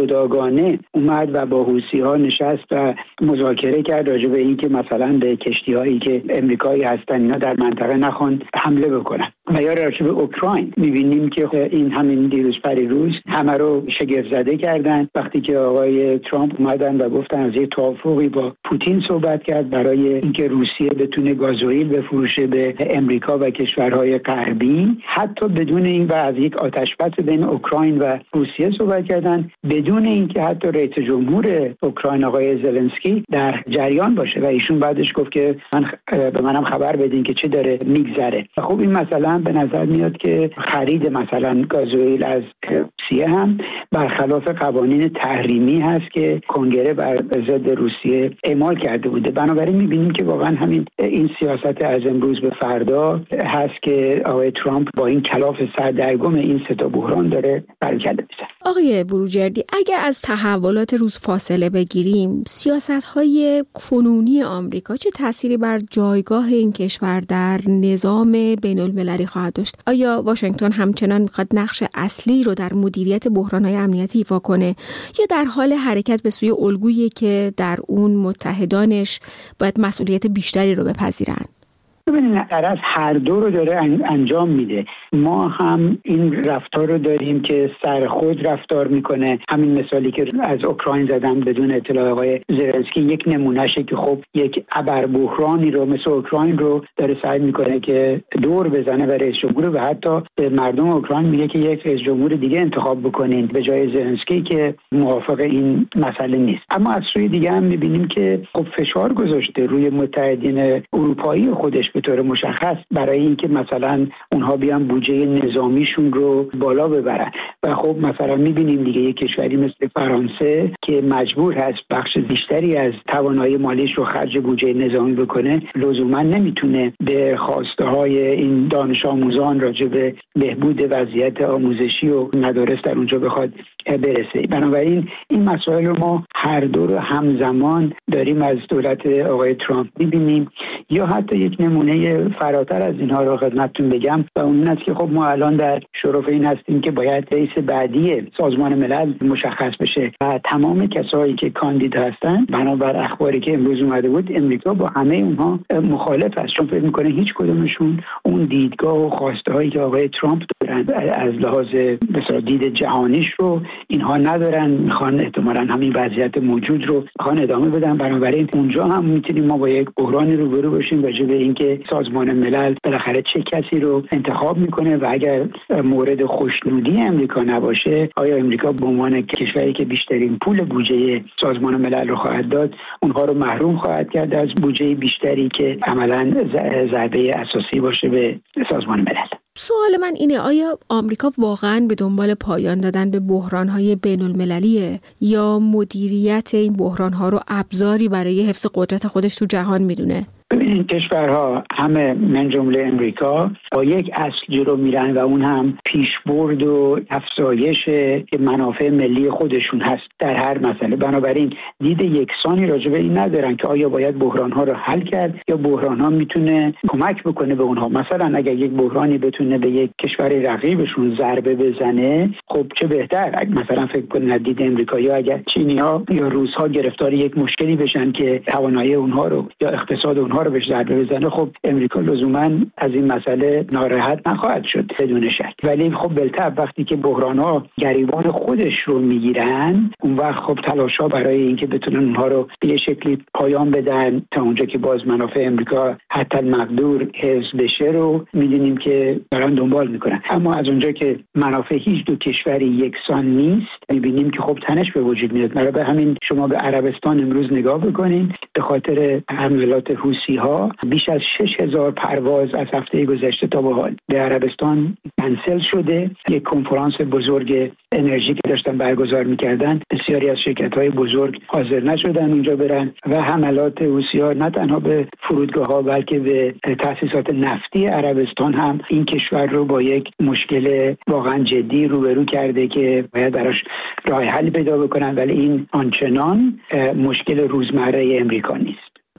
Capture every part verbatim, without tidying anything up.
جداگانه اومد و با حوثی‌ها نشست و مذاکره کرد راجع به این که مثلا به کشتی‌هایی که امریکایی هستن اینا در منطقه نخوان حمله بکنن. و یا راجع به اوکراین می‌بینیم که این همین دیروز پریروز همه رو شگفت زده کردن وقتی که آقای ترامپ اومدن و گفتن از یک توافقی با پوتین صحبت کرد برای اینکه روسیه بتونه گازوئیل بفروشه به امریکا و کشورهای غربی، حتی بدون این و از یک آتشبس بین اوکراین و روسیه صحبت کردن بدون اینکه حتی رئیس جمهور اوکراین آقای زلنسکی در جریان باشه و ایشون بعدش گفت که من به منم خبر بدین که چه داره میگذره. خب این مثلا به نظر میاد که خرید مثلا گازوئیل از روسیه هم برخلاف قوانین تحریمی هست که کنگره بر ضد روسیه اعمال کرده بوده. بنابراین میبینیم که واقعا همین این سیاست از امروز به فردا هست که آقای ترامپ با این کلاف سردرگم این سه تا بحران داره برکله میزنه. آقای بروجردی، اگر از تحولات روز فاصله بگیریم، سیاست‌های کنونی آمریکا چه تأثیری بر جایگاه این کشور در نظام بین‌المللی خواهد داشت؟ آیا واشنگتن همچنان میخواد نقش اصلی رو در مدیریت بحران‌های امنیتی ایفا کنه یا در حال حرکت به سوی الگویی که در اون متحدانش باید مسئولیت بیشتری رو بپذیرن؟ ببینید طرف هر دو رو داره انجام میده. ما هم این رفتار رو داریم که سر خود رفتار میکنه. همین مثالی که از اوکراین زدم بدون اطلاع آقای زلنسکی یک نمونهشه که خب یک ابر بحرانی رو مثل اوکراین رو داره سعی میکنه که دور بزنه و رئیس جمهور و حتی به مردم اوکراین میگه که یک رئیس جمهور دیگه انتخاب بکنین به جای زلنسکی که موافق این مسئله نیست. اما از سوی دیگه هم میبینیم که خب فشار گذاشته روی متحدین اروپایی خودش به طور مشخص برای اینکه مثلا اونها بیان بودجه نظامیشون رو بالا ببرن و خب مثلا میبینیم دیگه یک کشوری مثل فرانسه که مجبور هست بخش بیشتری از توانایی مالیش رو خرج بودجه نظامی بکنه لزوما نمیتونه به خواسته های این دانش آموزان راجع به بهبود وضعیت آموزشی و مدارس در اونجا بخواد برسه. بنابراین این مسائل رو ما هر دو رو همزمان داریم از دولت آقای ترامپ میبینیم. یا حتی یک نمونه فراتر از اینها رو خدمتتون بگم و اون است که خب ما الان در شرف این هستیم که باید رئیس بعدی سازمان ملل مشخص بشه و تمام کسایی که کاندید هستن بنابر اخباری که امروز اومده بود امریکا با همه اونها مخالف است، چون فکر میکنه هیچ کدومشون اون دیدگاه و خواسته هایی که آقای ترامپ دارن از لحاظ مثلا دید جهانیش رو اینها ندارن، میخوان احتمالاً همین وضعیت موجود رو میخوان ادامه بدن. بنابراین اونجا هم میتونیم ما با یک بحرانی روبرو باشیم راجع به اینکه سازمان ملل بالاخره چه کسی رو انتخاب میکنه و اگر مورد خوشنودی امریکا نباشه آیا امریکا به عنوان کشوری که بیشترین پول بودجه سازمان ملل رو خواهد داد اونها رو محروم خواهد کرد از بودجه بیشتری که عملاً ضربه اساسی باشه به سازمان ملل. سوال من اینه آیا آمریکا واقعاً به دنبال پایان دادن به بحران‌های بین‌المللیه یا مدیریت این بحران‌ها رو ابزاری برای حفظ قدرت خودش تو جهان میدونه؟ ببینید کشورها همه من جمله امریکا با یک اصل جلو میرن و اون هم پیشبرد و افزایش منافع ملی خودشون هست در هر مسئله. بنابراین دید یکسانی راجع به این ندارن که آیا باید بحران‌ها رو حل کرد یا بحران‌ها میتونه کمک بکنه به اونها. مثلا اگر یک بحرانی بتونه به یک کشور رقیبشون ضربه بزنه خب چه بهتر. مثلا فکر کنید دید امریکایی اگر چینی‌ها یا روس‌ها گرفتار یک مشکلی بشن که توانایی اونها رو یا اقتصاد اونها رو بهش ضربه بزنه خب امریکا لزوما از این مسئله ناراحت نخواهد شد بدون شک. ولی خب بالطبع وقتی که بحران‌ها گریبان خودش رو میگیرن اون وقت خب تلاش‌ها برای اینکه بتونن اونها رو به یه شکلی پایان بدن تا اونجا که باز منافع امریکا حتی المقدور حفظ بشه رو می‌دونیم که دارن دنبال میکنن. اما از اونجا که منافع هیچ دو کشوری یکسان نیست می‌بینیم که خب تنش به وجود میاد. برای همین شما به عربستان امروز نگاه بکنین به خاطر حملات حوثی ها بیش از شش هزار پرواز از هفته گذشته تا به حال به عربستان کنسل شده. یک کنفرانس بزرگ انرژی که داشتن برگزار میکردن بسیاری از شرکت‌های بزرگ حاضر نشدن اونجا برن و حملات حوثی‌ها نه تنها به فرودگاه‌ها بلکه به تأسیسات نفتی عربستان هم این کشور رو با یک مشکل واقعا جدی روبرو کرده که باید براش راه حل پیدا بکنن، ولی این آنچنان مشکل روزمره امریکا نیست.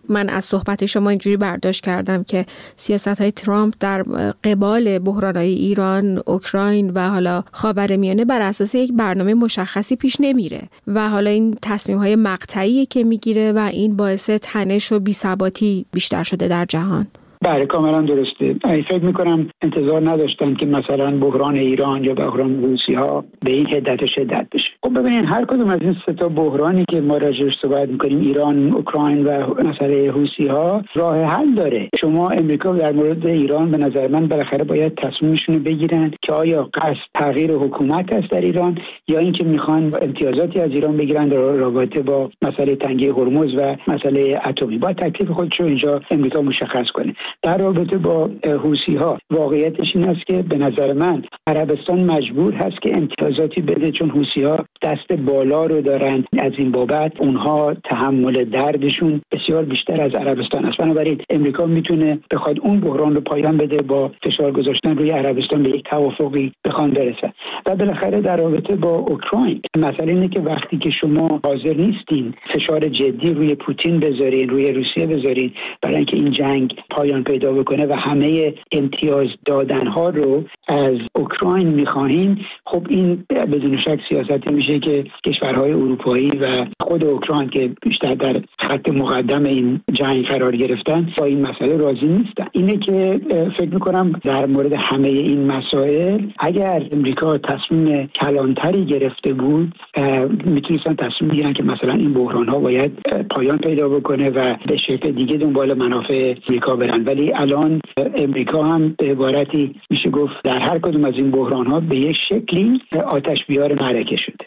من از صحبت شما اینجوری برداشت کردم که سیاست‌های ترامپ در قبال بحران‌های ایران، اوکراین و حالا خاورمیانه بر اساس یک برنامه مشخصی پیش نمیره و حالا این تصمیم‌های مقطعی که میگیره و این باعث تنش و بی‌ثباتی بیشتر شده در جهان. بله کاملا درسته. فکر میکنم انتظار نداشتن که مثلا بحران ایران یا بحران روسیه ها به این حدت و شدت بشه. خب ببینید هر کدوم از این سه تا بحرانی که ما راجعش صحبت میکنیم، ایران، اوکراین و مسئله حوثی ها، راه حل داره. شما امریکا در مورد ایران به نظر من بالاخره باید تصمیمشون رو بگیرن که آیا قصد تغییر حکومت است در ایران یا اینکه میخوان امتیازاتی از ایران بگیرن در رابطه با مسئله تنگه هرمز و مسئله اتمی. باید تکلیف خودش رو اینجا امریکا مشخص کنه. در رابطه با حوثی ها واقعیتش این است که به نظر من عربستان مجبور هست که امتیازاتی بده، چون حوثی ها دست بالا رو دارن از این بابت. اونها تحمل دردشون بسیار بیشتر از عربستان است. بنابراین امریکا میتونه بخواد اون بحران رو پایان بده با فشار گذاشتن روی عربستان به یک توافقی بخوان برسن. و بالاخره در رابطه با اوکراین مسئله اینه که وقتی که شما حاضر نیستین فشار جدی روی پوتین بذارین، روی روسیه بذارین برای اینکه این جنگ پایان پیدا بکنه و همه امتیاز دادنها رو از اوکراین میخواهین، خب این بدون شک سیاستی میشه که کشورهای اروپایی و خود اوکراین که بیشتر در خط مقدم این جنگ قرار گرفتن با این مسئله راضی نیستن. اینه که فکر میکنم در مورد همه این مسائل اگر امریکا تصمیم کلانتری گرفته بود میتونستن تصمیم بگیرن که مثلا این بحران ها باید پایان پیدا بکنه و به شکل دیگه دنبال منافع امریکا برن. ولی الان امریکا هم به عبارتی میشه گفت در هر کدوم از این بحران ها به یک شکلی آتش بیار معرکه شده.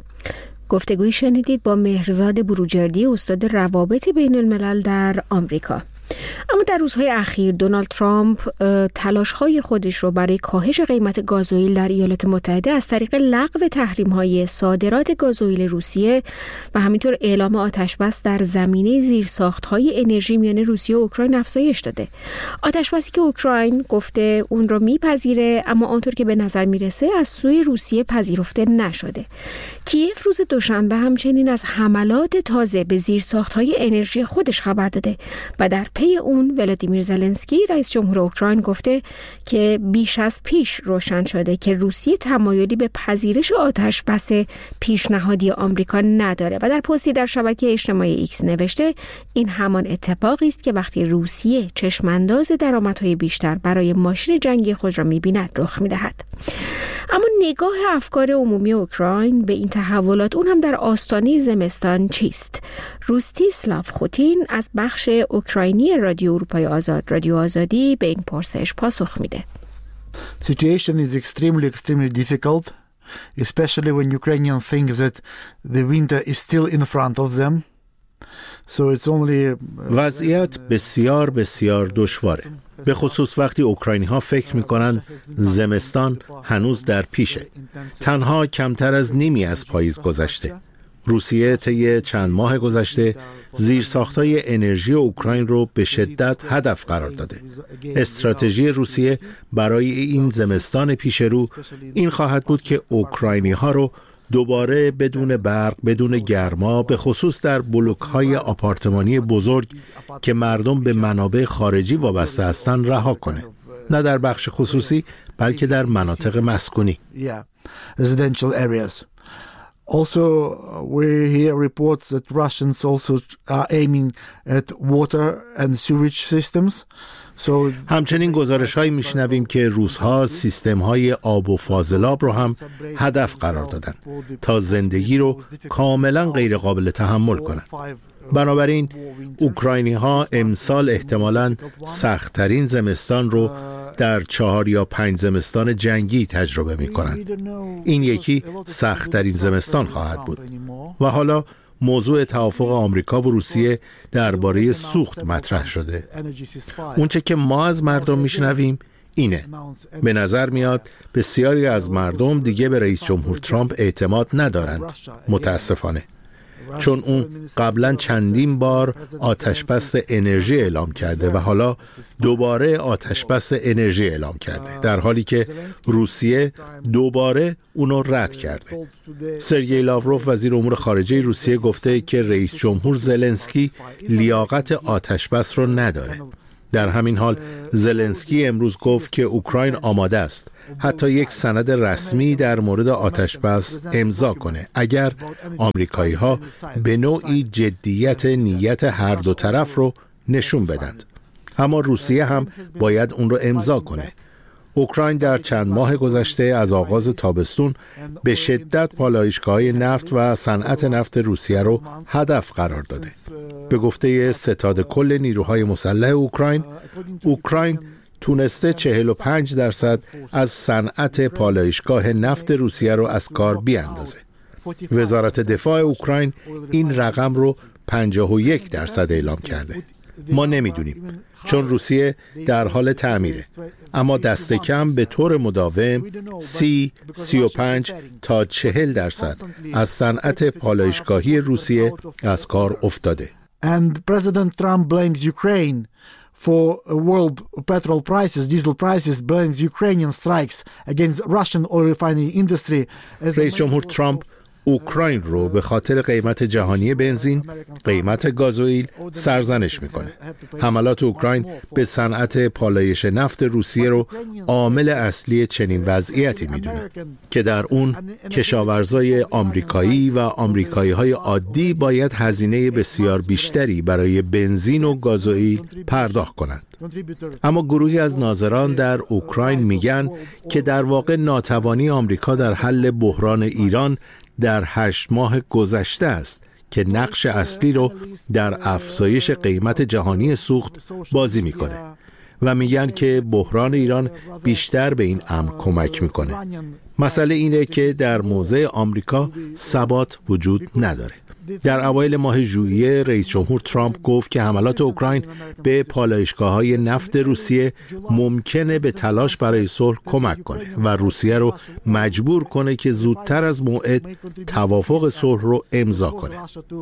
گفتگوی شنیدید با مهرزاد بروجردی، استاد روابط بین الملل در آمریکا. اما در روزهای اخیر دونالد ترامپ تلاش‌های خودش رو برای کاهش قیمت گازوئیل در ایالات متحده از طریق لغو تحریم‌های صادرات گازوئیل روسیه و همینطور اعلام آتشبس در زمینه زیرساخت‌های انرژی میان روسیه و اوکراین افزایش داده. آتشبسی که اوکراین گفته اون رو میپذیره، اما آنطور که به نظر میرسه از سوی روسیه پذیرفته نشده. کیف روز دوشنبه همچنین از حملات تازه به زیرساخت‌های انرژی خودش خبر داده و در پی اون ولادیمیر زلنسکی رئیس جمهور اوکراین گفته که بیش از پیش روشن شده که روسیه تمایلی به پذیرش آتش بس پیشنهادی آمریکا نداره و در پستی در شبکه اجتماعی ایکس نوشته این همان اتفاقی است که وقتی روسیه چشمانداز درآمدهای بیشتر برای ماشین جنگی خود را می‌بیند رخ می‌دهد. اما نگاه افکار عمومی اوکراین به این تحولات، اون هم در آستانه زمستان، چیست؟ روستیسلاف خوتین از بخش اوکراینی رادیو اروپای آزاد، رادیو آزادی، به این پرسش پاسخ میده. Situation is extremely extremely difficult, especially when Ukrainians think that the winter is still in front of them. So it's only وضعیت بسیار بسیار دشواره، به خصوص وقتی اوکراینی ها فکر میکنن زمستان هنوز در پیشه. تنها کمتر از نیمی از پاییز گذشته. روسیه طی چند ماه گذشته زیرساخت‌های انرژی اوکراین رو به شدت هدف قرار داده. استراتژی روسیه برای این زمستان پیش رو این خواهد بود که اوکراینی ها رو دوباره بدون برق، بدون گرما، به خصوص در بلوک‌های آپارتمانی بزرگ که مردم به منابع خارجی وابسته هستند رها کنه. نه در بخش خصوصی بلکه در مناطق مسکونی. residential areas. Also, we hear reports that Russians also are aiming at water and sewage systems. So همچنین گزارش‌هایی میشنویم که روس‌ها سیستم‌های آب و فاضلاب رو هم هدف قرار دادن تا زندگی رو کاملاً غیر قابل تحمل کنند. بنابراین اوکراینی‌ها امسال احتمالاً سخت‌ترین زمستان رو در چهار یا پنج زمستان جنگی تجربه می‌کنند. این یکی سخت‌ترین زمستان خواهد بود. و حالا موضوع توافق آمریکا و روسیه درباره سوخت مطرح شده. اونچه که ما از مردم میشنویم اینه. به نظر میاد بسیاری از مردم دیگه به رئیس جمهور ترامپ اعتماد ندارند. متاسفانه. چون اون قبلا چندین بار آتشبس انرژی اعلام کرده و حالا دوباره آتشبس انرژی اعلام کرده، در حالی که روسیه دوباره اونو رد کرده. سرگئی لاوروف وزیر امور خارجه روسیه گفته که رئیس جمهور زلنسکی لیاقت آتشبس رو نداره. در همین حال زلنسکی امروز گفت که اوکراین آماده است حتی یک سند رسمی در مورد آتشبس امضا کنه اگر آمریکایی ها به نوعی جدیت نیت هر دو طرف رو نشون بدند. اما روسیه هم باید اون رو امضا کنه. اوکراین در چند ماه گذشته از آغاز تابستون به شدت پالایشگاه‌های نفت و صنعت نفت روسیه رو هدف قرار داده. به گفته ستاد کل نیروهای مسلح اوکراین، اوکراین تونسته چهل و پنج درصد از صنعت پالایشگاه نفت روسیه رو از کار بیاندازه. وزارت دفاع اوکراین این رقم رو پنجاه و یک درصد اعلام کرده. ما نمیدونیم چون روسیه در حال تعمیره، اما دست کم به طور مداوم سی، سی و پنج تا چهل درصد از صنعت پالایشگاهی روسیه از کار افتاده. And President Trump blames Ukraine for world petrol prices, diesel prices, blames Ukrainian strikes against Russian oil refining industry. رئیس جمهور ترامپ اوکراین رو به خاطر قیمت جهانی بنزین، قیمت گازوئیل سرزنش میکنه. حملات اوکراین به صنعت پالایش نفت روسیه رو عامل اصلی چنین وضعیتی میدونه که در اون کشاورزای آمریکایی و آمریکایی‌های عادی باید هزینه بسیار بیشتری برای بنزین و گازوئیل پرداخت کنند. اما گروهی از ناظران در اوکراین میگن که در واقع ناتوانی آمریکا در حل بحران ایران در هشت ماه گذشته است که نقش اصلی رو در افزایش قیمت جهانی سوخت بازی میکنه و میگن که بحران ایران بیشتر به این امر کمک میکنه. مسئله اینه که در موضع آمریکا ثبات وجود نداره. در اوایل ماه ژوئیه رئیس جمهور ترامپ گفت که حملات اوکراین به پالایشگاه‌های نفت روسیه ممکنه به تلاش برای صلح کمک کنه و روسیه رو مجبور کنه که زودتر از موعد توافق صلح رو امضا کنه.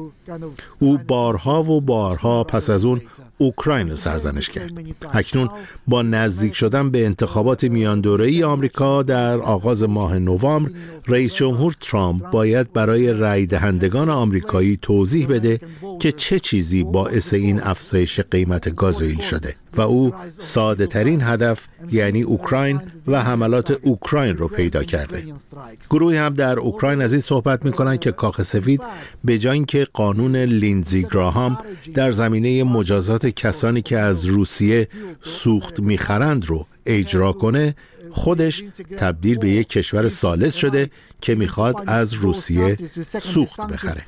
او بارها و بارها پس از اون اوکراین رو سرزنش کرد. اکنون با نزدیک شدن به انتخابات میان دوره‌ای آمریکا در آغاز ماه نوامبر، رئیس جمهور ترامپ باید برای رای دهندگان آمریکایی توضیح بده که چه چیزی باعث این افزایش قیمت گازوئیل شده و او ساده ترین هدف یعنی اوکراین و حملات اوکراین رو پیدا کرده. گروهی هم در اوکراین از این صحبت میکنن که کاخ سفید به جای اینکه قانون لیندزی گراهام در زمینه مجازات کسانی که از روسیه سوخت میخرند رو اجرا کنه، خودش تبدیل به یک کشور ثالث شده که میخواد از روسیه سوخت بخره.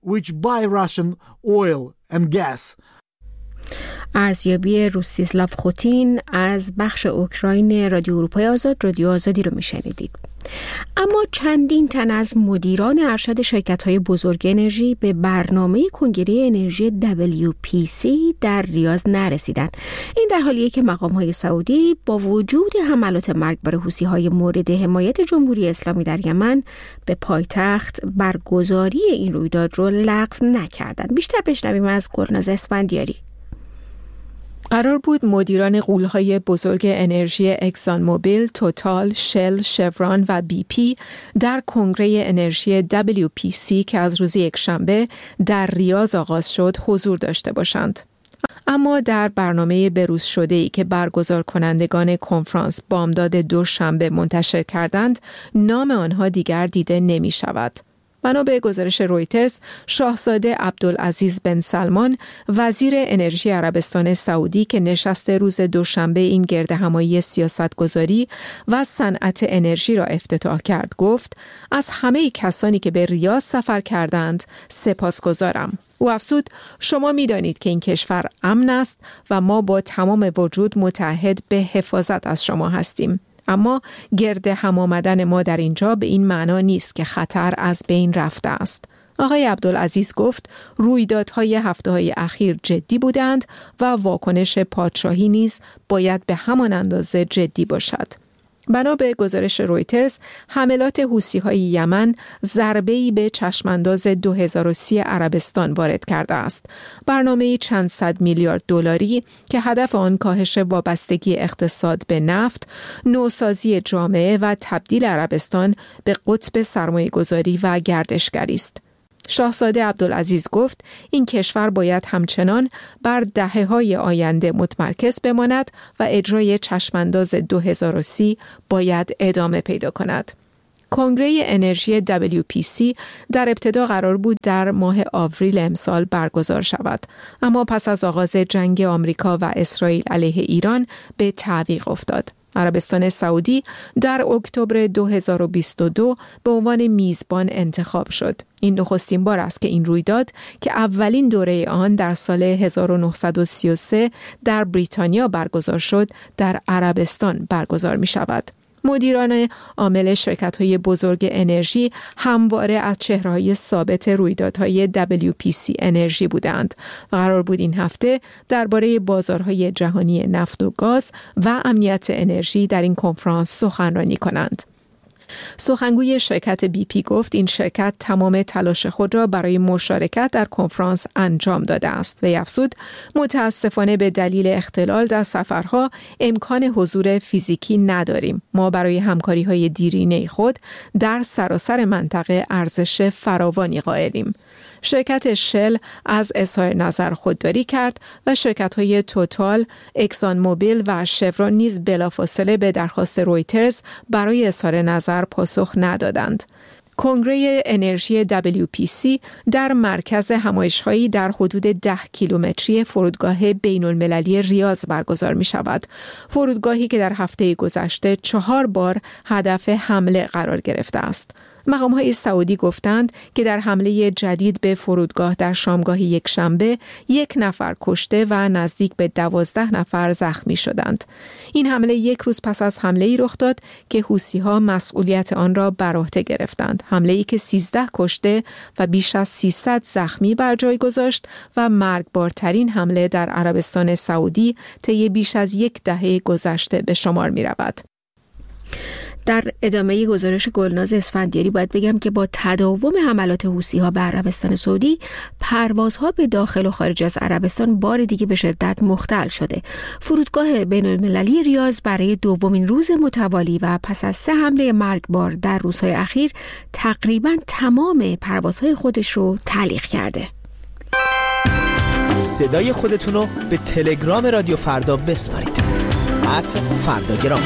ارزیابی روستیسلاو خوتین از بخش اوکراین رادیو اروپای آزاد، رادیو آزادی رو میشنیدید. اما چندین تن از مدیران ارشد شرکت‌های بزرگ انرژی به برنامه کنگره انرژی دبلیو پی سی در ریاض نرسیدند. این در حالیه که مقام‌های سعودی با وجود حملات مرگبار حوثی‌های مورد حمایت جمهوری اسلامی در یمن به پایتخت برگزاری این رویداد رو لغو نکردند. بیشتر بشنویم از گلناز اسفندیاری. قرار بود مدیران غول‌های بزرگ انرژی اکسان موبیل، توتال، شل، شورون و بی پی در کنگره انرژی دبلیو پی سی که از روز یکشنبه در ریاض آغاز شد حضور داشته باشند. اما در برنامه بروز شده‌ای که برگزار کنندگان کنفرانس بامداد دوشنبه منتشر کردند، نام آنها دیگر دیده نمی شود. بنا به گزارش رویترز، شاهزاده عبدالعزیز بن سلمان، وزیر انرژی عربستان سعودی که نشست روز دوشنبه این گردهمایی سیاستگذاری و صنعت انرژی را افتتاح کرد، گفت: از همه کسانی که به ریاض سفر کردند سپاسگزارم. او افزود: شما می‌دانید که این کشور امن است و ما با تمام وجود متحد به حفاظت از شما هستیم. اما گرد هم آمدن ما در اینجا به این معنا نیست که خطر از بین رفته است. آقای عبدالعزیز گفت رویدادهای هفته‌های اخیر جدی بودند و واکنش پادشاهی نیز باید به همان اندازه جدی باشد. بنا به گزارش رویترز، حملات حوثی‌های یمن ضربه‌ای به چشمانداز دو هزار و سی عربستان وارد کرده است. برنامه‌ای چند صد میلیارد دلاری که هدف آن کاهش وابستگی اقتصاد به نفت، نوسازی جامعه و تبدیل عربستان به قطب سرمایه‌گذاری و گردشگری است. شاهزاده عبدالعزیز گفت این کشور باید همچنان بر دهه‌های آینده متمرکز بماند و اجرای چشمانداز دو هزار و سی باید ادامه پیدا کند. کنگره انرژی دبلیو پی سی در ابتدا قرار بود در ماه آوریل امسال برگزار شود، اما پس از آغاز جنگ آمریکا و اسرائیل علیه ایران به تعویق افتاد. عربستان سعودی در اکتبر دو هزار و بیست و دو به عنوان میزبان انتخاب شد. این نخستین بار است که این رویداد که اولین دوره آن در سال هزار و نهصد و سی و سه در بریتانیا برگزار شد، در عربستان برگزار می شود. مدیران عامل شرکت‌های بزرگ انرژی همواره از چهره‌های ثابت رویدادهای دبلیو پی سی انرژی بودند و قرار بود این هفته درباره بازارهای جهانی نفت و گاز و امنیت انرژی در این کنفرانس سخنرانی کنند. سخنگوی شرکت بی پی گفت این شرکت تمام تلاش خود را برای مشارکت در کنفرانس انجام داده است و افزود متاسفانه به دلیل اختلال در سفرها امکان حضور فیزیکی نداریم. ما برای همکاری‌های دیرینه خود در سراسر منطقه ارزش فراوانی قائلیم. شرکت شل از اظهار نظر خودداری کرد و شرکت‌های توتال، اکسان موبیل و شورون نیز بلافاصله به درخواست رویترز برای اظهار نظر پاسخ ندادند. کنگره انرژی دبلیو پی سی در مرکز همایش‌هایی در حدود ده کیلومتری فرودگاه بین‌المللی ریاض برگزار می‌شود. فرودگاهی که در هفته گذشته چهار بار هدف حمله قرار گرفته است. مقام‌های سعودی گفتند که در حمله جدید به فرودگاه در شامگاه یک شنبه یک نفر کشته و نزدیک به دوازده نفر زخمی شدند. این حمله یک روز پس از حمله‌ای رخ داد که حوثی‌ها مسئولیت آن را بر عهده گرفتند. حمله‌ای که سیزده کشته و بیش از سیصد زخمی بر جای گذاشت و مرگبارترین حمله در عربستان سعودی طی بیش از یک دهه گذشته به شمار می‌رود. در ادامه گزارش گلناز اسفندیاری باید بگم که با تداوم حملات حوثی‌ها به عربستان سعودی، پروازها به داخل و خارج از عربستان بار دیگه به شدت مختل شده. فرودگاه بین‌المللی ریاض برای دومین روز متوالی و پس از سه حمله مرگبار در روزهای اخیر تقریباً تمام پروازهای خودش رو تعلیق کرده. صدای خودتون رو به تلگرام رادیو فردا بسپارید. ات فرداگرام.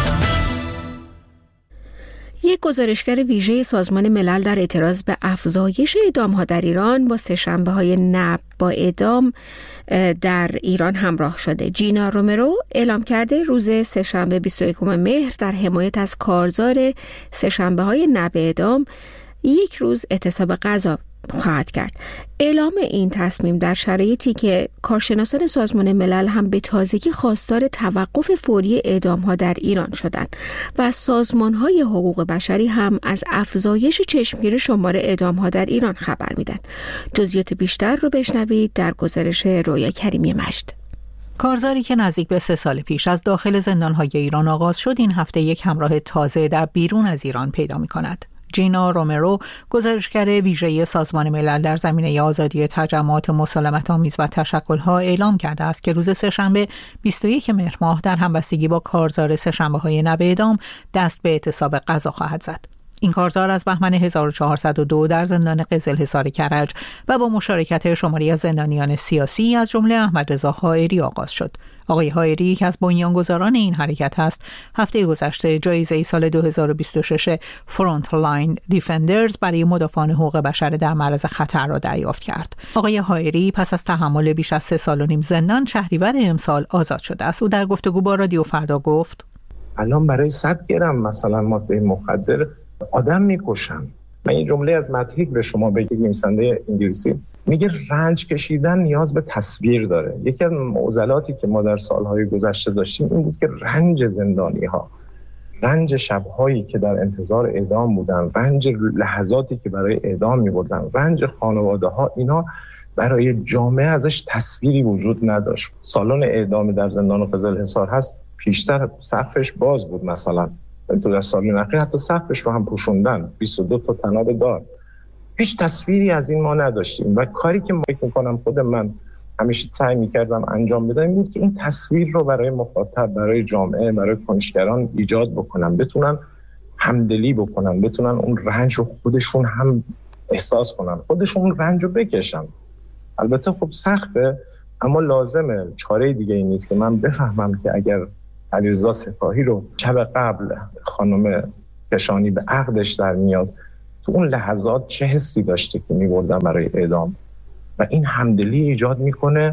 یک گزارشگر ویژه سازمان ملل در اعتراض به افزایش اعدام‌ها در ایران با سه‌شنبه‌های نب با اعدام در ایران همراه شده. جینا رومرو اعلام کرده روز سه‌شنبه بیست و یکم مهر در حمایت از کارزار سه‌شنبه‌های نب اعدام یک روز اعتصاب غذا خواهد کرد. اعلام این تصمیم در شرایطی که کارشناسان سازمان ملل هم به تازگی خواستار توقف فوری اعدام‌ها در ایران شدند و سازمان‌های حقوق بشری هم از افزایش چشمگیر شمار اعدام‌ها در ایران خبر میدن. جزئیات بیشتر رو بشنوید در گزارش رویا کریمی مجد. کارزاری که نزدیک به سه سال پیش از داخل زندان‌های ایران آغاز شد، این هفته یک همراه تازه در بیرون از ایران پیدا می‌کند. جینا رومرو، گزارشگر ویژه سازمان ملل در زمینه آزادی تجمعات مسالمت‌آمیز و تشکل‌ها، اعلام کرده است که روز سه‌شنبه بیست و یکم مهر ماه در همبستگی با کارزار سه‌شنبه‌های نب اعدام دست به اعتصاب غذا خواهد زد. این کارزار از بهمن هزار و چهارصد و دو در زندان قزلحصار کرج و با مشارکت شماری از زندانیان سیاسی از جمله احمدرضا حائری آغاز شد. آقای حائری یک از بنیانگذاران این حرکت است. هفته گذشته جایزه سال دو هزار و بیست و شش فرانت لاین دیفندرز برای مدافعان حقوق بشر در معرض خطر را دریافت کرد. آقای حائری پس از تحمل بیش از سه سال و نیم زندان شهریور امسال آزاد شده است. او در گفتگو با رادیو فردا گفت: الان برای صد گرم مثلا ماده مخدر آدم میکشن. من این جمله از مدحت به شما بگم، نویسنده انگلیسی میگه رنج کشیدن نیاز به تصویر داره. یکی از معضلاتی که ما در سالهای گذشته داشتیم این بود که رنج زندانی ها، رنج شبهایی که در انتظار اعدام بودن، رنج لحظاتی که برای اعدام میبردن، رنج خانواده ها، اینا برای جامعه ازش تصویری وجود نداشت. سالن اعدامی در زندان قزلحصار هست، پیشتر سقفش باز بود، مثلا تو در سال اخیر حتی سقفش رو هم پوشوندن، بیست و دو تا طناب دار. هیچ تصویری از این ما نداشتیم و کاری که فکر می‌کنم خود من همیشه سعی می‌کردم انجام بدم این بود که این تصویر رو برای مخاطب، برای جامعه، برای کنشگران ایجاد بکنم، بتونن همدلی بکنن، بتونن اون رنج رو خودشون هم احساس کنن، خودشون اون رنج رو بکشن. البته خب سخته، اما لازمه، چاره دیگه این نیست که من بفهمم که اگر علیرضا سپاهی رو شب قبل خانم کشانی به عقدش در میاد، تو اون لحظات چه حسی داشته که می‌بردن برای اعدام، و این همدلی ایجاد میکنه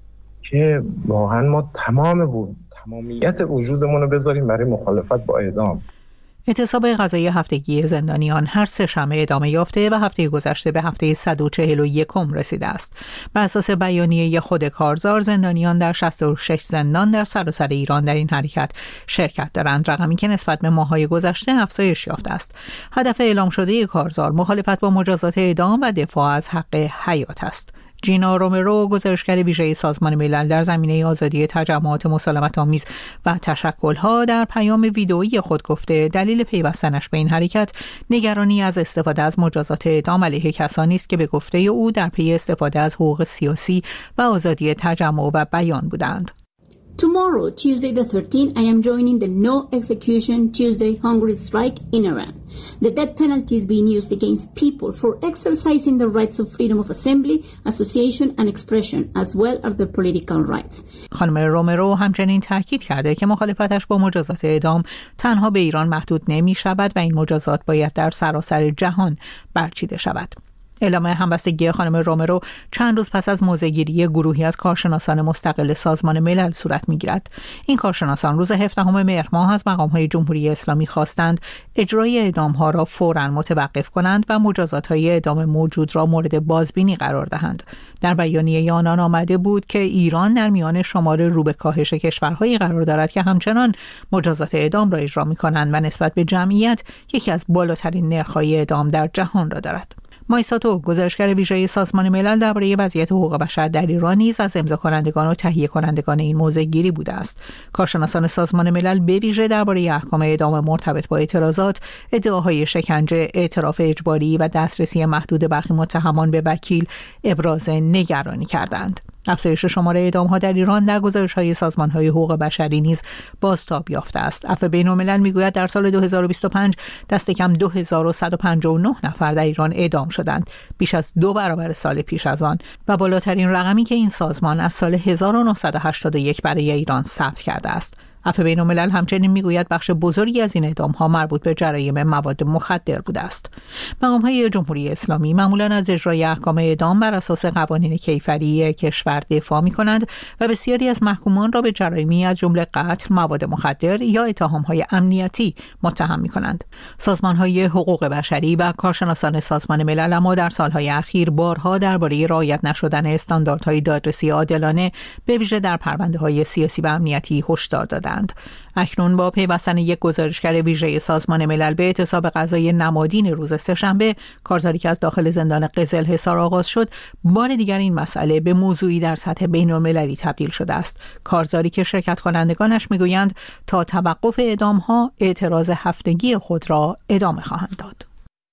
که واقعا ما تمام بود تمامیت وجودمون رو بذاریم برای مخالفت با اعدام. اعتصاب غذایی هفتگی زندانیان هر سه شنبه ادامه یافته و هفته گذشته به هفته صد و چهل و یک رسیده است. بر اساس بیانیه خود کارزار، زندانیان در شصت و شش زندان در سراسر ایران در این حرکت شرکت دارند، رقمی که نسبت به ماه‌های گذشته افزایش یافته است. هدف اعلام شده کارزار مخالفت با مجازات اعدام و دفاع از حق حیات است. جینا رومرو، گزارشگر ویژه سازمان ملل در زمینه آزادی تجمعات مسالمت‌آمیز و تشکل‌ها، در پیام ویدئویی خود گفته دلیل پیوستنش به این حرکت نگرانی از استفاده از مجازات اعدام علیه کسانی است که به گفته او در پی استفاده از حقوق سیاسی و آزادی تجمع و بیان بودند. Tomorrow, Tuesday the thirteenth, I am joining the No Execution Tuesday hunger strike in Iran. The death penalty is being used against people for exercising the rights of freedom of assembly, association and expression, as well as their political rights. خانم رومرو همچنین تاکید کرده که مخالفتش با مجازات اعدام تنها به ایران محدود نمی شود و این مجازات باید در سراسر جهان برچیده شود. اعلام همبستگی خانم رومرو چند روز پس از موضع‌گیری گروهی از کارشناسان مستقل سازمان ملل صورت می‌گیرد. این کارشناسان روز هفدهم مهر ماه از مقام‌های جمهوری اسلامی خواستند اجرای اعدام‌ها را فوراً متوقف کنند و مجازات‌های اعدام موجود را مورد بازبینی قرار دهند. در بیانیه آنان آمده بود که ایران در میان شمار رو به کاهش کشورهایی قرار دارد که همچنان مجازات اعدام را اجرا می‌کنند و نسبت به جمعیت یکی از بالاترین نرخ‌های اعدام در جهان را دارد. مایساتو، گزارشگر ویژه سازمان ملل درباره وضعیت حقوق بشر در ایران، نیز از امضا کنندگان و تهیه کنندگان این موضع‌گیری بوده است. کارشناسان سازمان ملل به ویژه درباره احکام اعدام مرتبط با اعتراضات، ادعاهای شکنجه، اعتراف اجباری و دسترسی محدود برخی متهمان به وکیل ابراز نگرانی کردند. افزایش شمار اعدام‌ها در ایران در گزارش‌های سازمان‌های حقوق بشری نیز بازتاب یافته است. عفو بین‌الملل می‌گوید در سال دو هزار و بیست و پنج دست کم دو هزار و صد و پنجاه و نه نفر در ایران اعدام شدند، بیش از دو برابر سال پیش از آن و بالاترین رقمی که این سازمان از سال هزار و نهصد و هشتاد و یک برای ایران ثبت کرده است. عفو بین‌الملل همچنین میگوید بخش بزرگی از این اعدام‌ها مربوط به جرایم مواد مخدر بوده است. مقام‌های جمهوری اسلامی معمولاً از اجرای احکام اعدام بر اساس قوانین کیفری کشور دفاع می‌کنند و بسیاری از محکومان را به جرایمی از جمله قتل، مواد مخدر یا اتهام‌های امنیتی متهم می‌کنند. سازمان‌های حقوق بشری و کارشناسان سازمان ملل اما در سال‌های اخیر بارها درباره رعایت نشدن استانداردهای دادرسی عادلانه به ویژه در پرونده‌های سیاسی و امنیتی هشدار دادند. اکنون با پیوستن یک گزارشگر ویژه سازمان ملل به اعتصاب غذایی نمادین روز سه‌شنبه، کارزاری که از داخل زندان قزلحصار آغاز شد، بار دیگر این مسئله به موضوعی در سطح بین‌المللی تبدیل شده است. کارزاری که شرکت کنندگانش میگویند تا توقف اعدام‌ها اعتراض هفتگی خود را ادامه خواهند داد.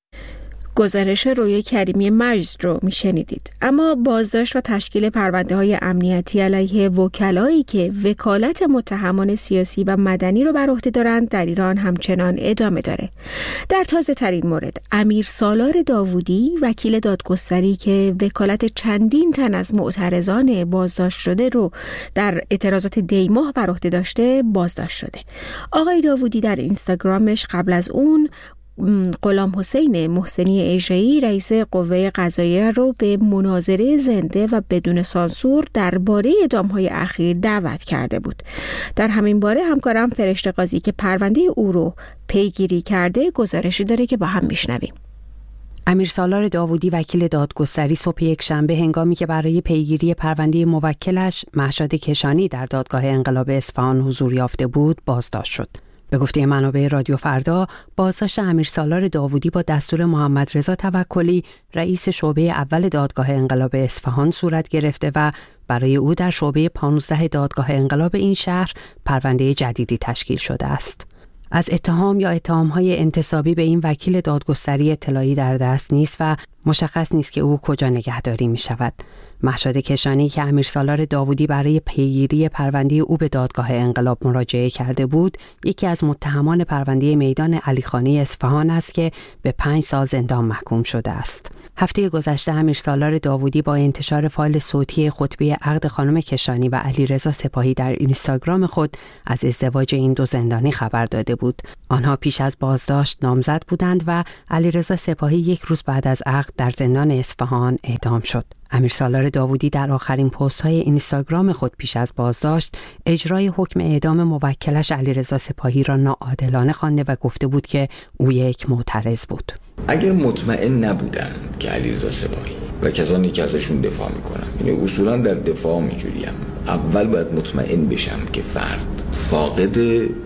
گزارش رویا کریمی مجد رو میشنیدید. اما بازداشت و تشکیل پرونده های امنیتی علیه وکلایی که وکالت متهمان سیاسی و مدنی رو بر عهده دارند در ایران همچنان ادامه داره. در تازه ترین مورد، امیر سالار داوودی، وکیل دادگستری که وکالت چندین تن از معترضان بازداشت شده رو در اعتراضات دیماه بر عهده داشته، بازداشت شده. آقای داوودی در اینستاگرامش قبل از اون غلام حسین محسنی ایژه‌ای، رئیس قوه قضاییه رو به مناظره زنده و بدون سانسور درباره اعدام‌های اخیر دعوت کرده بود. در همین باره همکارم فرشته قاضی که پرونده او رو پیگیری کرده گزارشی داره که با هم میشنویم. امیر سالار داوودی، وکیل دادگستری، صبح یک شنبه هنگامی که برای پیگیری پرونده موکلش مهشاد کشانی در دادگاه انقلاب اصفهان حضور یافته بود، بازداشت شد. به گفته منابع رادیو فردا، بازداشت امیر سالار داوودی با دستور محمد رضا توکلی رئیس شعبه اول دادگاه انقلاب اصفهان صورت گرفته و برای او در شعبه پانزده دادگاه انقلاب این شهر پرونده جدیدی تشکیل شده است. از اتهام یا اتهام‌های انتسابی به این وکیل دادگستری اطلاعی در دست نیست و مشخص نیست که او کجا نگهداری می شود. مشهد کشانی که امیر سالار داوودی برای پیگیری پرونده او به دادگاه انقلاب مراجعه کرده بود، یکی از متهمان پرونده میدان علیخانی اصفهان است که به پنج سال زندان محکوم شده است. هفته گذشته امیر سالار داوودی با انتشار فایل صوتی خطبه عقد خانم کشانی و علیرضا سپاهی در اینستاگرام خود از ازدواج این دو زندانی خبر داده بود. آنها پیش از بازداشت نامزد بودند و علیرضا سپاهی یک روز بعد از عقد در زندان اصفهان اعدام شد. امیر سالار داوودی در آخرین پست های اینستاگرام خود پیش از بازداشت اجرای حکم اعدام موکلش علیرضا سپاهی را ناعادلانه خوانده و گفته بود که او یک معترض بود. اگر مطمئن نبودم که علیرضا سپاهی و کسانی که ازشون دفاع میکنم، یعنی اصولا در دفاع میجوریم، اول باید مطمئن بشم که فرد فاقد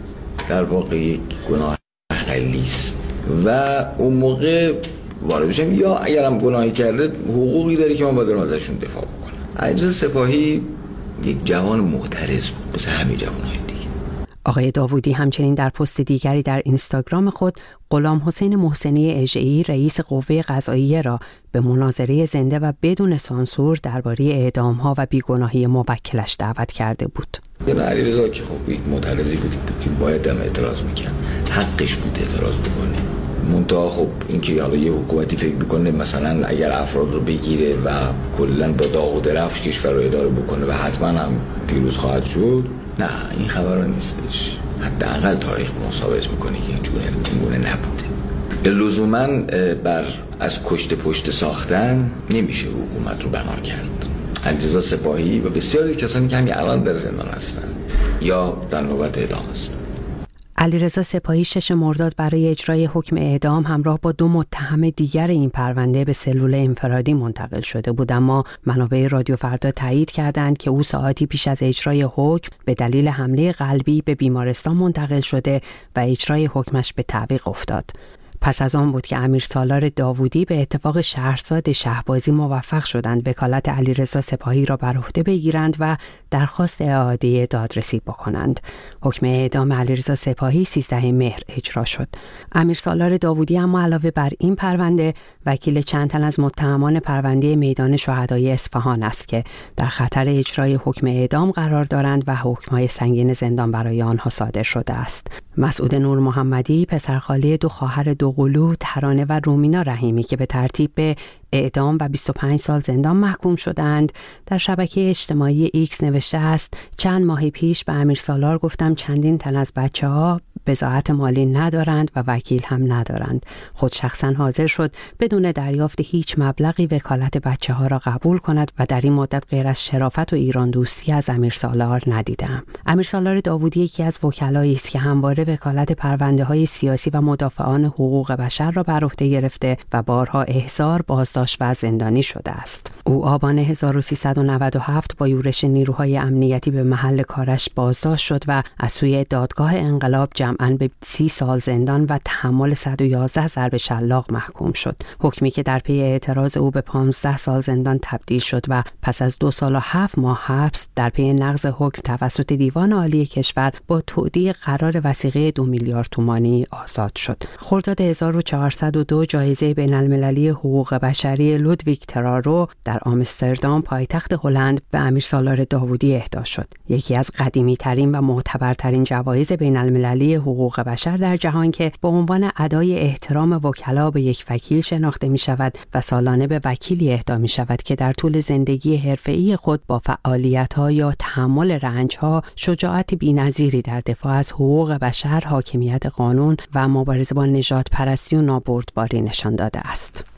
در واقع یک گناه اقلی است و اون موقع وارد بشم، یا اگرم گناهی کرده حقوقی داره که من باید ازشون دفاع بکنم. علیرضا سپاهی یک جوان معترض بود، مثل همه جوانهای دیگه. آقای داوودی همچنین در پست دیگری در اینستاگرام خود غلام حسین محسنی اژه‌ای رئیس قوه قضاییه را به مناظره زنده و بدون سانسور درباره اعدام‌ها و بیگناهی موکلش دعوت کرده بود. علیرضا که خب یک معترضی بود که باید هم اعتراض می‌کرد، حقش بود اعتراض بکنه. منتها خب اینکه حالا یه حکومتی فکر میکنه مثلا اگر افراد رو بگیره و کلا با داغ و درفش کشور رو اداره بکنه و حتما هم پیروز خواهد شد، نه این خبر نیستش. حداقل تاریخ ما ثابت میکنه که اینجوری نبوده. لزوما بر از کشته پشت ساختن نمیشه حکومت رو بنا کرد. علیرضا سپاهی و بسیاری کسانی که همین الان در زندان هستن یا در نوبت اعدام هستن. علیرضا سپاهی شش مرداد برای اجرای حکم اعدام همراه با دو متهم دیگر این پرونده به سلول انفرادی منتقل شده بود، اما منابع رادیو فردا تایید کردند که او ساعتی پیش از اجرای حکم به دلیل حمله قلبی به بیمارستان منتقل شده و اجرای حکمش به تعویق افتاد. پس از آن بود که امیر سالار داوودی به اتفاق شهرزاد شهبازی موفق شدند وکالت علیرضا سپاهی را بر عهده بگیرند و درخواست اعاده دادرسی بکنند. حکم اعدام علیرضا سپاهی سیزده مهر اجرا شد. امیر سالار داوودی اما علاوه بر این پرونده وکیل چند تن از متهمان پرونده میدان شهدای اصفهان است که در خطر اجرای حکم اعدام قرار دارند و حکم‌های سنگین زندان برای آنها صادر شده است. مسعود نور محمدی، پسرخاله دو خواهر دوقلو ترانه و رومینا رحیمی که به ترتیب به اعدام و بیست و پنج سال زندان محکوم شدند، در شبکه اجتماعی ایکس نوشته است: چند ماه پیش به امیر سالار گفتم چندین تن از بچه‌ها بضاعت مالی ندارند و وکیل هم ندارند. خود شخصا حاضر شد بدون دریافت هیچ مبلغی وکالت بچه‌ها را قبول کند و در این مدت غیر از شرافت و ایران دوستی از امیر سالار ندیدم. امیر سالار داوودی یکی از وکلایی است که همواره وکالت پرونده‌های سیاسی و مدافعان حقوق بشر را بر عهده گرفته و بارها احضار، بازداشت و زندانی شده است. او آبان هزار و سیصد و نود و هفت با یورش نیروهای امنیتی به محل کارش بازداشت شد و از سوی دادگاه انقلاب جمعاً به سی سال زندان و تحمل صد و یازده ضرب شلاق محکوم شد. حکمی که در پی اعتراض او به پانزده سال زندان تبدیل شد و پس از دو سال و هفت ماه حبس در پی نقض حکم توسط دیوان عالی کشور با تودیع قرار وثیقه دو میلیارد تومانی آزاد شد. خرداد هزار و چهارصد و دو جایزه بین‌المللی حقوق بشری لودویگ ترارو در آمستردام پایتخت هلند به امیر سالار داوودی اهدا شد. یکی از قدیمی‌ترین و معتبرترین جوایز بین‌المللی حقوق بشر در جهان که به عنوان ادای احترام وکلا به یک وکیل شناخته می شود و سالانه به وکیلی اهدا می شود که در طول زندگی حرفه‌ای خود با فعالیت‌ها یا تحمل رنج‌ها شجاعت بی‌نظیری در دفاع از حقوق بشر، حاکمیت قانون و مبارزه با نژادپرستی و نابردباری نشان داده است.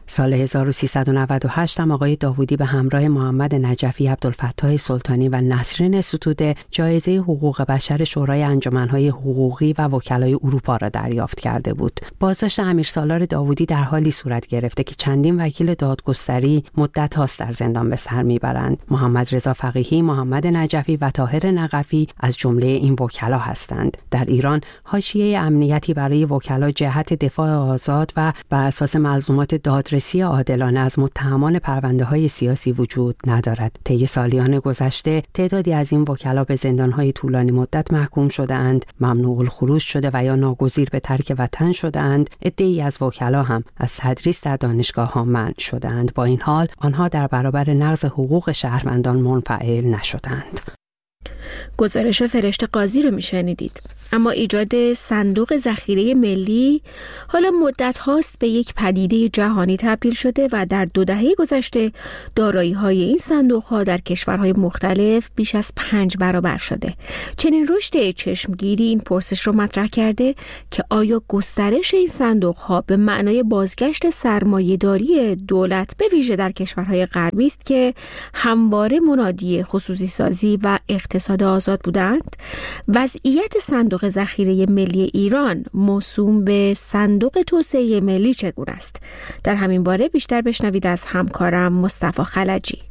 سال هزار و سیصد و نود و هشت هم آقای داوودی به همراه محمد نجفی، عبدالفتاح سلطانی و نسرین ستوده جایزه حقوق بشر شورای انجمن‌های حقوقی و وکلای اروپا را دریافت کرده بود. بازداشت امیرسالار داوودی در حالی صورت گرفته که چندین وکیل دادگستری مدت هاست در زندان به سر میبرند. محمد رضا فقیهی، محمد نجفی و طاهر نقفی از جمله این وکلا هستند. در ایران حاشیه امنیتی برای وکلا جهت دفاع آزاد و بر اساس ملزومات دادرسی عادلانه از متهمان پرونده‌های سیاسی وجود ندارد. طی سالیان گذشته تعدادی از این وکلا به زندان‌های طولانی مدت محکوم شده‌اند، ممنوع الخروج شده و یا ناگزیر به ترک وطن شده‌اند. عده‌ای از وکلا هم از تدریس در دانشگاه‌ها منع شده‌اند. با این حال آنها در برابر نقض حقوق شهروندان منفعل نشدند. گزارش فرشته قاضی رو میشنیدید. اما ایجاد صندوق ذخیره ملی حالا مدت هاست به یک پدیده جهانی تبدیل شده و در دو دهه گذشته دارایی های این صندوق ها در کشورهای مختلف بیش از پنج برابر شده. چنین رشد چشمگیری این پرسش رو مطرح کرده که آیا گسترش این صندوق ها به معنای بازگشت سرمایه‌داری دولت به ویژه در کشورهای غربی است که همواره منادی خصوصی سازی و اقتصاد آزاد بودند؟ وضعیت صندوق ذخیره ملی ایران موسوم به صندوق توسعه ملی چگونه است؟ در همین باره بیشتر بشنوید از همکارم مصطفی خلجی.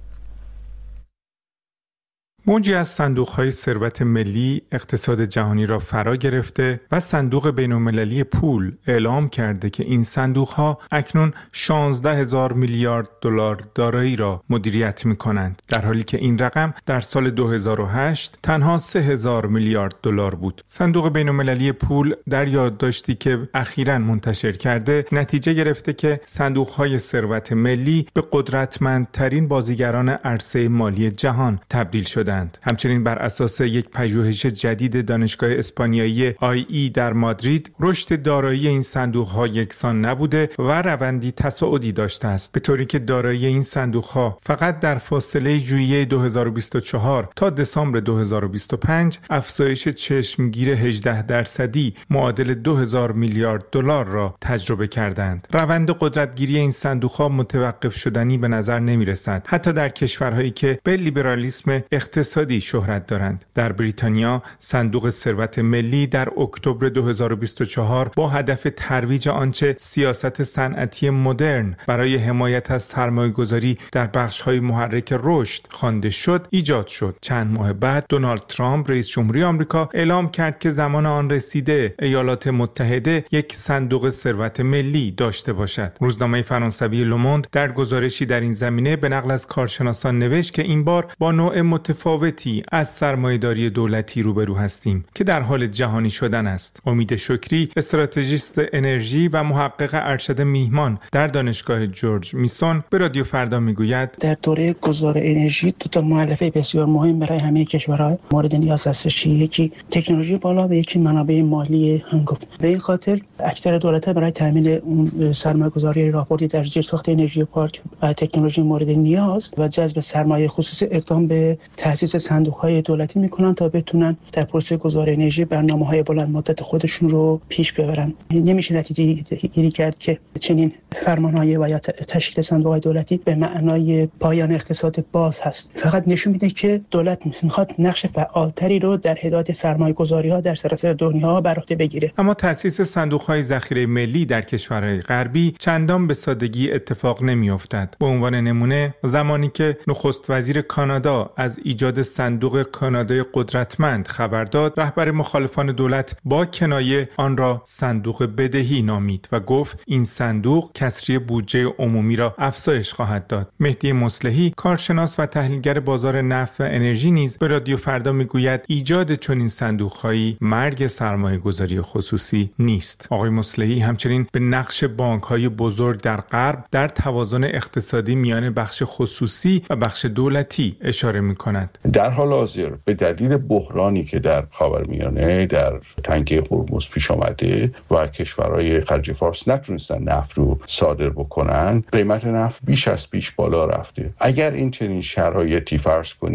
موجی از صندوق‌های ثروت ملی اقتصاد جهانی را فرا گرفته و صندوق بین‌المللی پول اعلام کرده که این صندوق‌ها اکنون شانزده هزار میلیارد دلار دارایی را مدیریت می‌کنند، در حالی که این رقم در سال دو هزار و هشت تنها سه هزار میلیارد دلار بود. صندوق بین‌المللی پول در یادداشتی که اخیراً منتشر کرده نتیجه گرفته که صندوق‌های ثروت ملی به قدرتمندترین بازیگران عرصه مالی جهان تبدیل شدند. همچنین بر اساس یک پژوهش جدید دانشگاه اسپانیایی آی ای در مادرید، رشد دارایی این صندوق‌ها یکسان نبوده و روندی تصاعدی داشته است، به طوری که دارایی این صندوق‌ها فقط در فاصله ژوئیه دو هزار و بیست و چهار تا دسامبر دو هزار و بیست و پنج افزایش چشمگیر هجده درصدی معادل دو هزار میلیارد دلار را تجربه کردند. روند قدرتگیری این صندوق‌ها متوقف شدنی به نظر نمی‌رسد، حتی در کشورهایی که به لیبرالیسم اقتصادی شهرت دارند. در بریتانیا صندوق ثروت ملی در اکتبر دو هزار و بیست و چهار با هدف ترویج آنچه سیاست صنعتی مدرن برای حمایت از سرمایه‌گذاری در بخش‌های محرک رشد خوانده شد ایجاد شد. چند ماه بعد دونالد ترامپ رئیس جمهوری آمریکا اعلام کرد که زمان آن رسیده ایالات متحده یک صندوق ثروت ملی داشته باشد. روزنامه فرانسوی لوموند در گزارشی در این زمینه به نقل از کارشناسان نوشت که این بار با نوع متفاوت از سرمایه‌داری دولتی روبرو هستیم که در حال جهانی شدن است. امید شکری، استراتژیست انرژی و محقق ارشد میهمان در دانشگاه جورج میسون به رادیو فردا میگوید در دوره گذار انرژی دو تا مؤلفه بسیار مهم برای همه کشورها مورد نیاز هستش. یکی تکنولوژی بالا و یکی منابع مالی هنگفت. به این خاطر اکثر دولت‌ها برای تامین اون سرمایه‌گذاری راهبردی در زیرساخت انرژی پارک و تکنولوژی مورد نیاز و جذب سرمایه خصوصی اقدام به تأسیس صندوق‌های دولتی میکنن تا بتونن در پروسه گذار انرژی برنامه‌های بلند مدت خودشون رو پیش ببرن. نمیشه نتیجه گیری کرد که چنین فرمان‌های و یا تشکیل صندوق‌های دولتی به معنای پایان اقتصاد باز هست. فقط نشون میده که دولت میخواد نقش فعالتری رو در هدایت سرمایه‌گذاری‌ها در سراسر دنیا بر عهده بگیره. اما تأسیس صندوق‌های ذخیره ملی در کشورهای غربی چندان به سادگی اتفاق نمی‌افتد. به عنوان نمونه زمانی که نخست وزیر کانادا از ایجاد صندوق کانادای قدرتمند خبر داد، رهبر مخالفان دولت با کنایه آن را صندوق بدهی نامید و گفت این صندوق کسری بودجه عمومی را افزایش خواهد داد. مهدی مصلحی، کارشناس و تحلیلگر بازار نفت و انرژی نیز به رادیو فردا میگوید ایجاد چنین صندوق‌هایی مرگ سرمایه‌گذاری خصوصی نیست. آقای مصلحی همچنین به نقش بانک‌های بزرگ در غرب در توازن اقتصادی میان بخش خصوصی و بخش دولتی اشاره می‌کند. در حال حاضر به دلیل بحرانی که در خاورمیانه در تنگه هرمز پیش آمده و کشورهای خلیج فارس نتونستن نفت رو صادر بکنن، قیمت نفت بیش از پیش بالا رفته. اگر این چنین شرایطی فرض کنید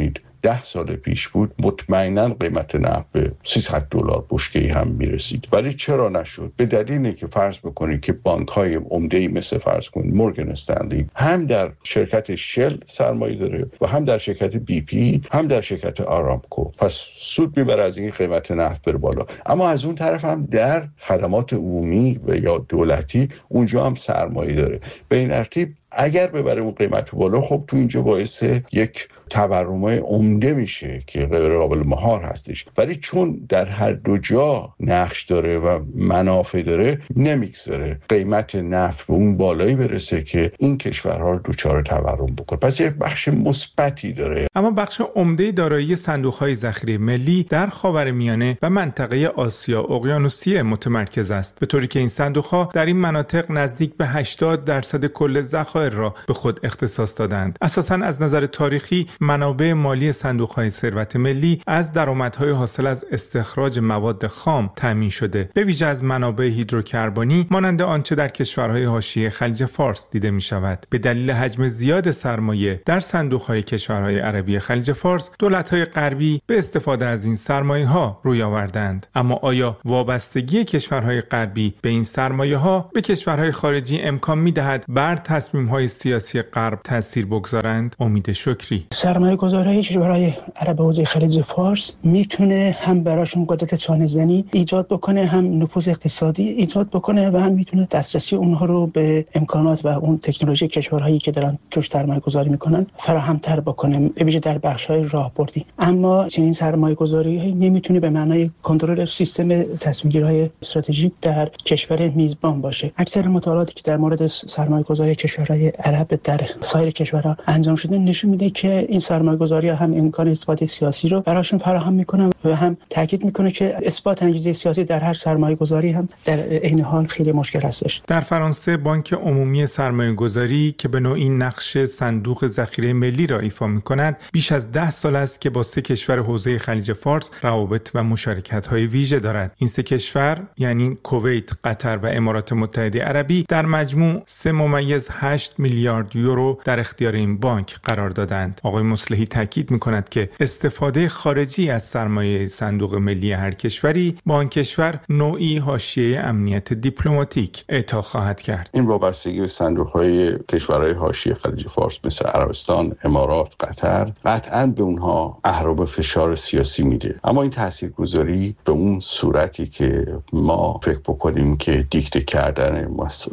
ده سال پیش بود مطمئنا قیمت نفت به سیصد دلار بشکه‌ای هم میرسید. ولی چرا نشد؟ به دلیلی که فرض بکنید که بانک‌های عمده‌ای مثل فرض کنید مورگان استنلی هم در شرکت شل سرمایه داره و هم در شرکت بی پی هم در شرکت آرامکو، پس سود میبره از این قیمت نفت بره بالا. اما از اون طرف هم در خدمات عمومی و یا دولتی اونجا هم سرمایه داره. به این ترتیب اگر ببره اون قیمت بالا، خب تو اینجا باعث یک تورمای عمده میشه که غیر قابل مهار هستش. ولی چون در هر دو جا نقش داره و منافع داره، نمیگذاره قیمت نفت به اون بالایی برسه که این کشورها رو دچار تورم بکنه. پس یک بخش مثبتی داره. اما بخش عمده دارایی صندوق‌های ذخیره ملی در خاورمیانه و منطقه آسیا اقیانوسیه متمرکز است، به طوری که این صندوق‌ها در این مناطق نزدیک به هشتاد درصد کل ذخایر را به خود اختصاص دادند. اساساً از نظر تاریخی منابع مالی صندوق‌های ثروت ملی از درآمدهای حاصل از استخراج مواد خام تامین شده، به ویژه از منابع هیدروکربنی مانند آنچه در کشورهای حاشیه خلیج فارس دیده می‌شود. به دلیل حجم زیاد سرمایه در صندوق‌های کشورهای عربی خلیج فارس، دولت‌های غربی به استفاده از این سرمایه‌ها روی آوردند. اما آیا وابستگی کشورهای غربی به این سرمایه‌ها به کشورهای خارجی امکان می‌دهد بر تصمیم‌های سیاسی غرب تأثیر بگذارند؟ امید شکری: سرمایه گذاری کشورهای عرب حوزه خلیج فارس میتونه هم براشون قدرت چانه‌زنی ایجاد بکنه، هم نفوذ اقتصادی ایجاد بکنه و هم میتونه دسترسی اونها رو به امکانات و اون تکنولوژی کشورهایی که دارن توش سرمایه گذاری میکنن فراهم‌تر بکنه، به ویژه در بخش‌های راهبردی. اما چنین سرمایه گذاری نمیتونه به معنای کنترل سیستم تصمیم‌گیری‌های استراتژیک در کشور میزبان باشه. اکثر مطالعاتی که در مورد سرمایه گذاری کشورهای عرب در سایر کشورها انجام شده نشون میده که این سرمایه‌گذاری‌ها هم امکان اثبات سیاسی رو براشون فراهم میکنن و هم تاکید میکنه که اثبات انگیزه سیاسی در هر سرمایه‌گذاری هم در عین حال خیلی مشکل هستش. در فرانسه بانک عمومی سرمایه‌گذاری که به نوعی نقش صندوق ذخیره ملی را ایفا می‌کند، بیش از ده سال است که با سه کشور حوزه خلیج فارس روابط و مشارکت‌های ویژه دارد. این سه کشور یعنی کویت، قطر و امارات متحده عربی در مجموع سه ممیز هشت میلیارد یورو در اختیار این بانک قرار دادند. آقای مصلحی تاکید می‌کند که استفاده خارجی از سرمایه صندوق ملی هر کشوری با آن کشور نوعی حاشیه امنیت دیپلماتیک اعطا خواهد کرد. این وابستگی به صندوق‌های کشورهای حاشیه خلیج فارس مثل عربستان، امارات، قطر قطعاً به اونها اهرام فشار سیاسی میده. اما این تاثیرگذاری به اون صورتی که ما فکر بکنیم که دیکته کردن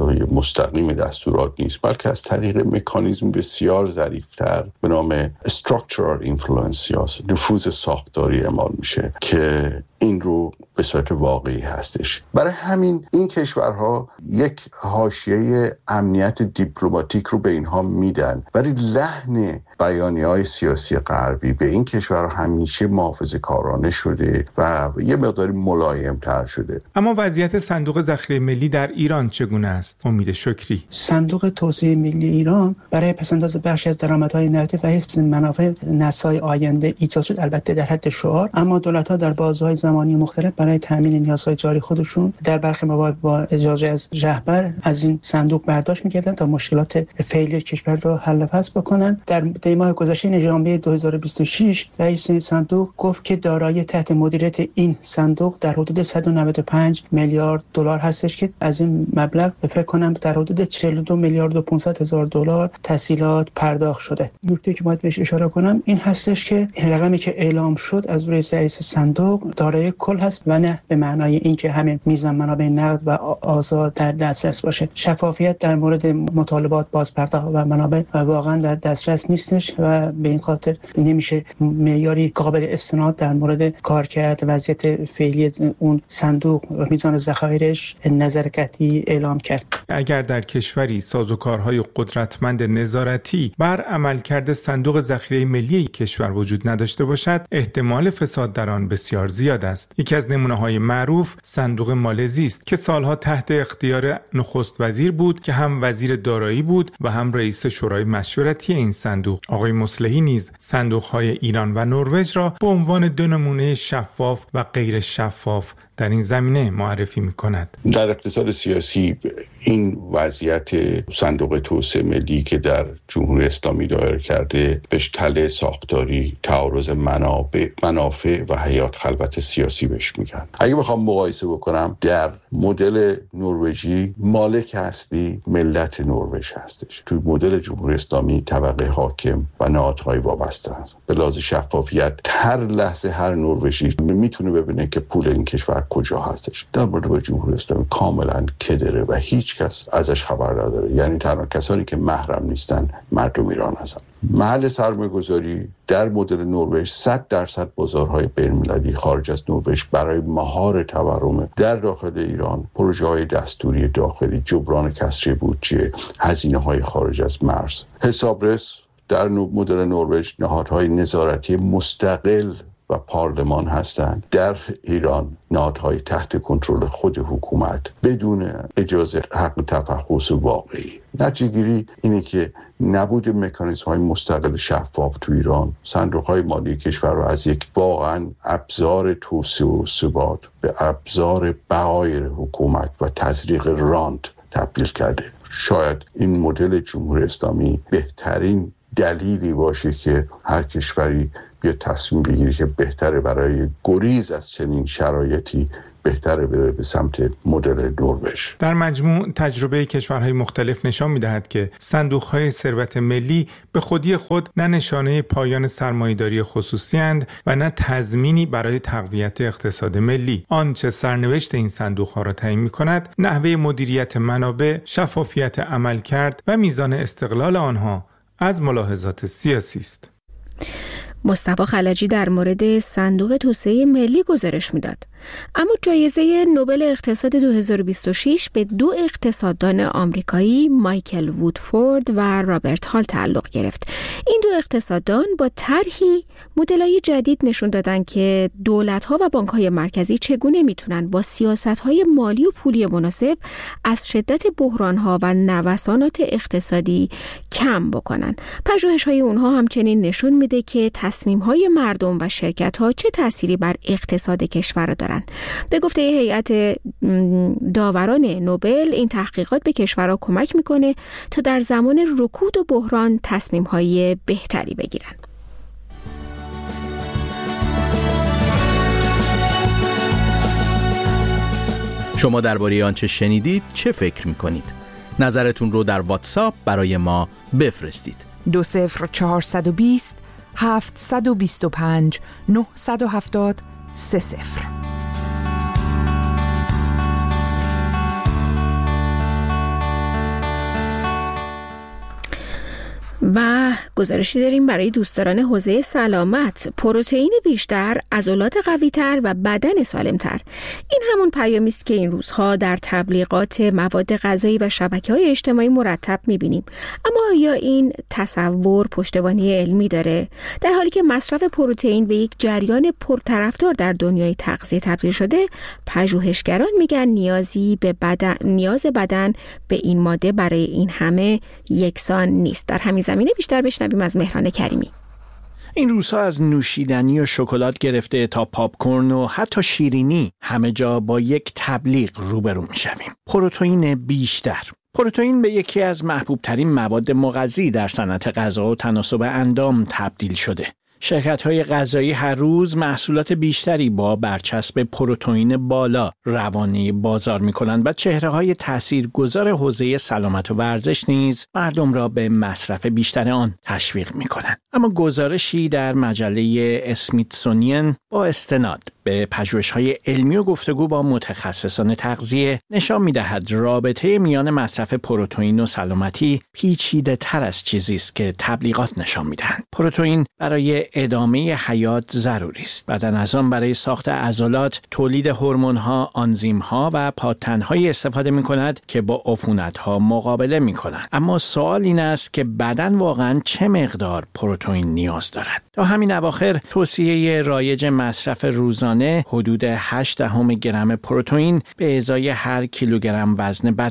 مستقیم دستورات نیست، بلکه از طریق مکانیزم بسیار ظریف‌تر به نام structural influence یا نفوذ ساختاری اعمال میشه که این رو به صورت واقعی هستش. برای همین این کشورها یک حاشیه امنیت دیپلماتیک رو به اینها میدن، ولی لحن بیانیه‌های سیاسی غربی به این کشورها همیشه محافظه‌کارانه شده و یه مقداری ملایم‌تر شده. اما وضعیت صندوق ذخیره ملی در ایران چگونه است؟ امید شکری: صندوق توسعه ملی ایران برای پس‌انداز بخشی از درآمدهای نفتی و حفظ منافع نسل‌های آینده ایجاد شد، البته در حد شعار، اما دولت‌ها در بازه‌های زمانی مختلف برای تامین نیازهای جاری خودشون در برخی موارد با اجازه از رهبر از این صندوق برداشت می‌کردند تا مشکلات فعلی کشور را حل و فصل بکنن. در دی ماه گذشته ژانویه دو هزار و بیست و شش رئیس این صندوق گفت که دارایی تحت مدیریت این صندوق در حدود صد و نود و پنج میلیارد دلار هستش که از این مبلغ فکر کنم در حدود چهل و دو میلیارد و پانصد هزار دلار تسهیلات پرداخت شده. نکته که باید بهش اشاره کنم این هستش که رقمی که اعلام شد از رئیس رئیس صندوق دارای کل هست و نه به معنای اینکه همین میزان منابع نقد و آزاد در دسترس باشه. شفافیت در مورد مطالبات بازپرداخت و منابع واقعا در دسترس نیستش و به این خاطر نمیشه معیاری قابل استناد در مورد کارکرد وضعیت فعلی اون صندوق و میزان ذخایرش نظر قطعی اعلام کرد. اگر در کشوری سازوکارهای قدرتمند نظارتی بر عملکرد صندوق ذخیره ملی کشور وجود نداشته باشد، احتمال فساد در آن بسیار زیاد است. یکی از نمونه‌های معروف صندوق مالزی است که سالها تحت اختیار نخست وزیر بود که هم وزیر دارایی بود و هم رئیس شورای مشورتی این صندوق. آقای مصلحی نیز صندوق‌های ایران و نروژ را به عنوان دو نمونه شفاف و غیر شفاف در این زمینه معرفی می‌کند. در اقتصاد سیاسی این وضعیت صندوق توسعه ملی که در جمهوری اسلامی دایر کرده بهش تله ساختاری، تعارض منابع، منافع و حیات خلوت سیاسی بهش میگن. اگه بخوام مقایسه بکنم، در مدل نروژی مالک اصلی ملت نروژ هستش. توی مدل جمهوری اسلامی طبقه حاکم و نهادهای وابسته است. به لحاظ شفافیت هر لحظه هر نروژی میتونه ببینه که پول این کشور کجا هستش. در مورد جمهوری اسلامی کاملا کدره و هیچ کس ازش خبر نداره. یعنی تنها کسانی که محرم نیستن مردم ایران هستن. محل سرمایه‌گذاری در مدل نروژ صد درصد بازارهای بین‌المللی خارج از نروژ برای مهار تورم در داخل ایران، پروژه‌های دستوری داخلی، جبران کسری بودجه، هزینه‌های خارج از مرز. حسابرس در مدل نروژ نهادهای نظارتی مستقل و پارلمان هستند. در ایران نهادهای تحت کنترل خود حکومت بدون اجازه حق تفحص واقعی. نتیجه‌گیری اینه که نبود مکانیزم‌های مستقل شفاف تو ایران صندوق‌های مالی کشور رو از یک واقعاً ابزار توسعه و ثبات به ابزار بقای حکومت و تزریق رانت تبدیل کرده. شاید این مدل جمهوری اسلامی بهترین دلیلی باشه که هر کشوری بیا تصمیم بگیری که بهتره برای گریز از چنین شرایطی بهتره بره به سمت مدل نروژ. در مجموع تجربه کشورهای مختلف نشان می‌دهد که صندوق‌های ثروت ملی به خودی خود نه نشانه پایان سرمایه‌داری خصوصی اند و نه تضمینی برای تقویت اقتصاد ملی. آنچه سرنوشت این صندوق‌ها را تعیین می‌کند، نحوه مدیریت منابع، شفافیت عملکرد و میزان استقلال آنها از ملاحظات سیاسی است. مصطفی خلجی در مورد صندوق توسعه ملی گزارش میداد. اما جایزه نوبل اقتصاد دو هزار و بیست و شش به دو اقتصاددان آمریکایی مایکل وودفورد و رابرت هال تعلق گرفت. این دو اقتصاددان با طرحی مدل‌های جدید نشون دادن که دولت‌ها و بانک‌های مرکزی چگونه میتونن با سیاست‌های مالی و پولی مناسب از شدت بحران‌ها و نوسانات اقتصادی کم بکنن. پژوهش‌های اونها همچنین نشون میده که تصمیم‌های مردم و شرکت‌ها چه تأثیری بر اقتصاد کشور دارن. به گفته هیئت داوران نوبل، این تحقیقات به کشورها کمک میکنه تا در زمان رکود و بحران تصمیم‌های بهتری بگیرن. شما درباره آنچه شنیدید چه فکر میکنید؟ نظرتون رو در واتساپ برای ما بفرستید. دو صفر چهارصد و بیست هفتصد و بیست و پنج نهصد و هفتاد سه صفر. و گزارشی داریم برای دوستداران حوزه سلامت. پروتئین بیشتر، عضلات قوی‌تر و بدن سالم‌تر. این همون پیامی است که این روزها در تبلیغات مواد غذایی و شبکه‌های اجتماعی مرتب می‌بینیم. اما آیا این تصور پشتوانه علمی داره؟ در حالی که مصرف پروتئین به یک جریان پرطرفدار در دنیای تغذیه تبدیل شده، پژوهشگران میگن نیازی به بدن نیاز بدن به این ماده برای این همه یکسان نیست. در همین زمینه بیشتر بشنویم از مهران کریمی. این روزها از نوشیدنی و شکلات گرفته تا پاپکورن و حتی شیرینی همه جا با یک تبلیغ روبرو میشویم. پروتئین بیشتر. پروتئین به یکی از محبوب ترین مواد مغذی در صنعت غذا و تناسب اندام تبدیل شده. شرکت‌های غذایی هر روز محصولات بیشتری با برچسب پروتئین بالا روانه بازار می‌کنند و چهره‌های تاثیرگذار حوزه سلامت و ورزش نیز مردم را به مصرف بیشتر آن تشویق می‌کنند. اما گزارشی در مجله اسمیتسونین با استناد به پژوهش‌های علمی و گفتگو با متخصصان تغذیه نشان می‌دهد رابطه میان مصرف پروتئین و سلامتی پیچیده‌تر از چیزی است که تبلیغات نشان می‌دهند. پروتئین برای ادامه حیات ضروری است. بدن از آن برای ساخت عضلات، تولید هورمون‌ها، آنزیم‌ها و پادتن‌هایی استفاده می‌کند که با عفونت‌ها مقابله می‌کنند. اما سوال این است که بدن واقعاً چه مقدار پروتئین نیاز دارد؟ تا همین اواخر توصیه رایج مصرف روزانه حدود هشت دهم گرم پروتئین به ازای هر کیلوگرم وزن بدن بود.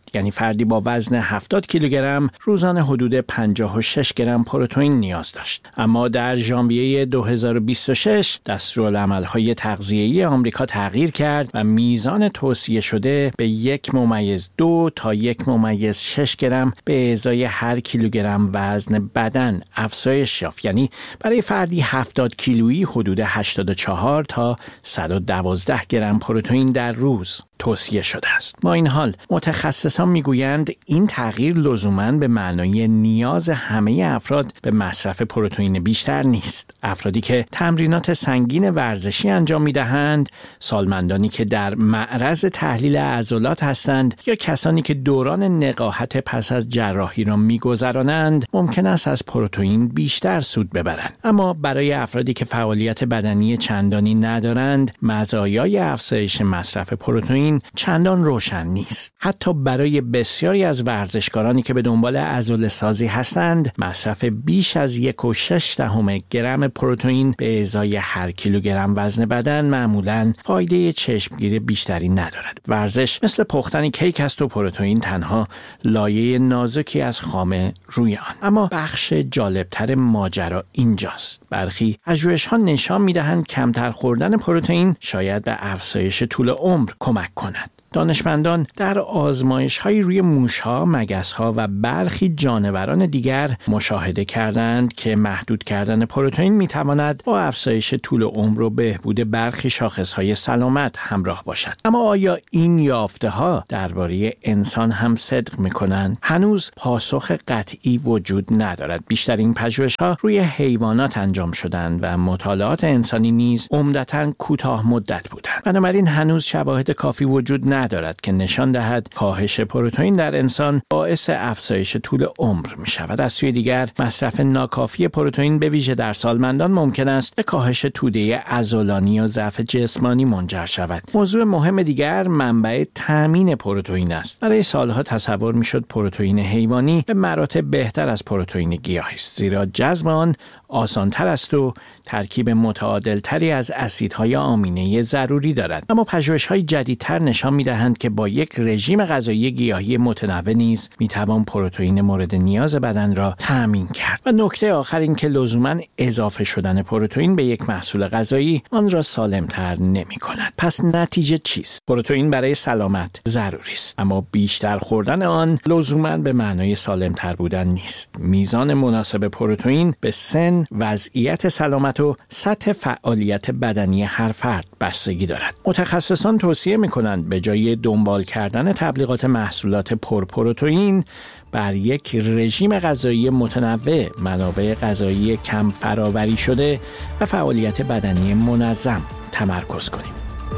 یعنی فردی با وزن هفتاد کیلوگرم روزانه حدود پنجاه و شش گرم پروتئین نیاز داشت. اما در ژانویه دو هزار و بیست و شش دستورالعمل‌های تغذیه‌ای آمریکا تغییر کرد و میزان توصیه شده به یک ممیز دو تا یک ممیز شش گرم به ازای هر کیلوگرم وزن بدن افزایش یافت. یعنی برای فردی هفتاد کیلویی حدود هشتاد و چهار تا صد و دوازده گرم پروتئین در روز توصیه شده است. با این حال متخصصان میگویند این تغییر لزوماً به معنای نیاز همه افراد به مصرف پروتئین بیشتر نیست. افرادی که تمرینات سنگین ورزشی انجام میدهند، سالمندانی که در معرض تحلیل عضلات هستند یا کسانی که دوران نقاهت پس از جراحی را میگذرانند ممکن است از پروتئین بیشتر سود ببرند. اما برای افرادی که فعالیت بدنی چندانی ندارند، مزایای افزایش مصرف پروتئین چندان روشن نیست. حتی برای بسیاری از ورزشکارانی که به دنبال عضله سازی هستند، مصرف بیش از یک و شش دهم گرم پروتئین به ازای هر کیلوگرم وزن بدن معمولاً فایده چشمگیر بیشتری ندارد. ورزش مثل پختن کیک است و پروتئین تنها لایه نازکی از خامه روی آن. اما بخش جالبتر ماجرا اینجاست. برخی پژوهش‌ها نشان می‌دهند کمتر خوردن پروتئین شاید به افزایش طول عمر کمک کند. دانشمندان در آزمایش‌های روی موش‌ها، مگس‌ها و برخی جانوران دیگر مشاهده کردند که محدود کردن پروتئین می‌تواند با افزایش طول عمر و بهبود برخی شاخص‌های سلامت همراه باشد. اما آیا این یافته‌ها درباره انسان هم صدق می‌کنند؟ هنوز پاسخ قطعی وجود ندارد. بیشتر این پژوهش‌ها روی حیوانات انجام شدند و مطالعات انسانی نیز عمدتاً کوتاه مدت بودند. بنابراین هنوز شواهد کافی وجود ندارد ندارد که نشان دهد کاهش پروتئین در انسان باعث افزایش طول عمر می شود. از سوی دیگر مصرف ناکافی پروتئین به ویژه در سالمندان ممکن است به کاهش توده عضلانی و ضعف جسمانی منجر شود. موضوع مهم دیگر منبع تامین پروتئین است. برای سالها تصور می شد پروتئین حیوانی به مراتب بهتر از پروتئین گیاهی است، زیرا جذب آن آسان‌تر است و ترکیب متعادل‌تری از اسیدهای آمینه ضروری دارد. اما پژوهش‌های جدیدتر نشان می‌دهند که با یک رژیم غذایی گیاهی متنوع نیز می‌توان پروتئین مورد نیاز بدن را تأمین کرد. و نکته آخر این که لزوماً اضافه شدن پروتئین به یک محصول غذایی آن را سالم‌تر نمی‌کند. پس نتیجه چیست؟ پروتئین برای سلامت ضروری است، اما بیشتر خوردن آن لزوماً به معنای سالم‌تر بودن نیست. میزان مناسب پروتئین به سن، وضعیت سلامت و سطح فعالیت بدنی هر فرد بستگی دارد. متخصصان توصیه می‌کنند به جای دنبال کردن تبلیغات محصولات پرپروتئین بر یک رژیم غذایی متنوع، منابع غذایی کم فراوری شده و فعالیت بدنی منظم تمرکز کنیم.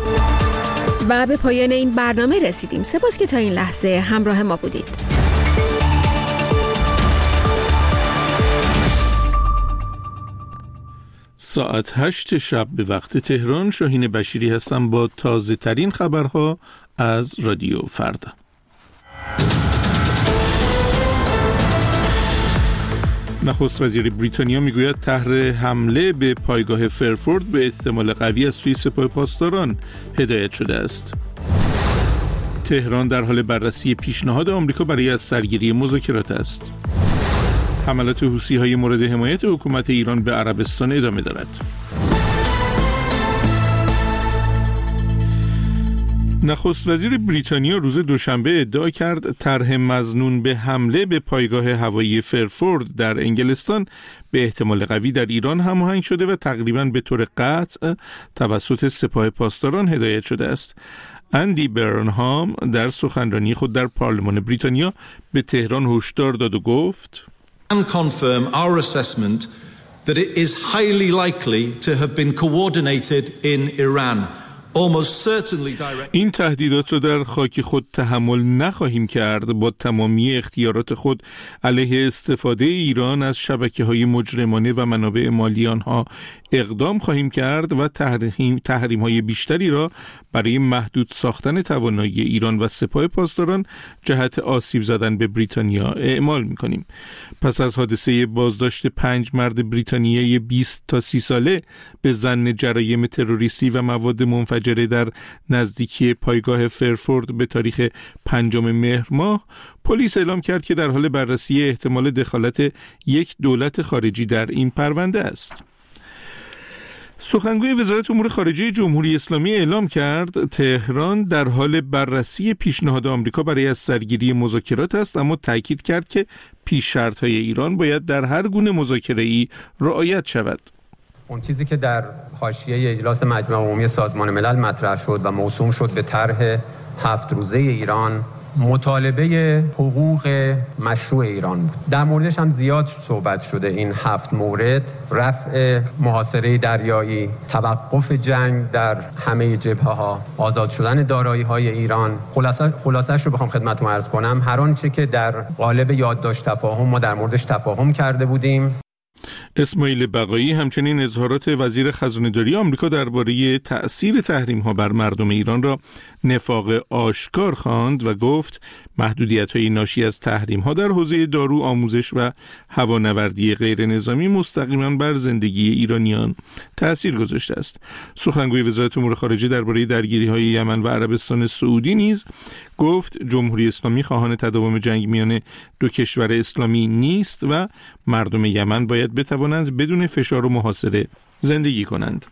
و به پایان این برنامه رسیدیم. سپاس که تا این لحظه همراه ما بودید. ساعت هشت شب به وقت تهران. شاهین بشیری هستم با تازه ترین خبرها از رادیو فردا. نخست وزیر بریتانیا میگوید طرح حمله به پایگاه فرفورد به احتمال قوی از سوی سپاه پاسداران هدایت شده است. تهران در حال بررسی پیشنهاد آمریکا برای از سرگیری مذاکرات است. حملات حوثی‌های مورد حمایت حکومت ایران به عربستان ادامه دارد. نخست وزیر بریتانیا روز دوشنبه ادعا کرد طرح مظنون به حمله به پایگاه هوایی فرفورد در انگلستان به احتمال قوی در ایران هماهنگ شده و تقریباً به طور قطع توسط سپاه پاسداران هدایت شده است. اندی برنهام در سخنرانی خود در پارلمان بریتانیا به تهران هشدار داد و گفت: and confirm our assessment that it is highly likely to have been coordinated in Iran. این تهدیدات را در خاک خود تحمل نخواهیم کرد. با تمامی اختیارات خود علیه استفاده ایران از شبکه‌های مجرمانه و منابع مالی آنها اقدام خواهیم کرد و تحریم تحریم های بیشتری را برای محدود ساختن توانایی ایران و سپاه پاسداران جهت آسیب زدن به بریتانیا اعمال می‌کنیم. پس از حادثه بازداشت پنج مرد بریتانیایی بیست تا سی ساله به ظن جرایم تروریستی و مواد منفجره در نزدیکی پایگاه فرفورد به تاریخ پنجم مهر ماه، پلیس اعلام کرد که در حال بررسی احتمال دخالت یک دولت خارجی در این پرونده است. سخنگوی وزارت امور خارجه جمهوری اسلامی اعلام کرد تهران در حال بررسی پیشنهاد آمریکا برای از سرگیری مذاکرات است، اما تاکید کرد که پیش شرط‌های ایران باید در هر گونه مذاکره‌ای رعایت شود. اون چیزی که در حاشیه اجلاس مجمع عمومی سازمان ملل مطرح شد و موسوم شد به طرح هفت روزه ایران، مطالبه حقوق مشروع ایران بود. در موردش هم زیاد صحبت شده. این هفت مورد: رفع محاصره دریایی، توقف جنگ در همه جبهه‌ها، آزاد شدن دارایی‌های ایران. خلاصه خلاصه‌اش رو بخوام خدمتتون عرض کنم، هر آنچه که در قالب یادداشت تفاهم ما در موردش تفاهم کرده بودیم. اسماعیل بقایی همچنین اظهارات وزیر خزانه‌داری آمریکا درباره تأثیر تحریم‌ها بر مردم ایران را نفاق آشکار خواند و گفت محدودیت‌های ناشی از تحریم‌ها در حوزه دارو، آموزش و هوانوردی غیر نظامی مستقیما بر زندگی ایرانیان تأثیر گذاشته است. سخنگوی وزارت امور خارجه درباره درگیری‌های یمن و عربستان سعودی نیز گفت جمهوری اسلامی خواهان تداوم جنگ میان دو کشور اسلامی نیست و مردم یمن باید بتوانند بدون فشار و محاصره زندگی کنند.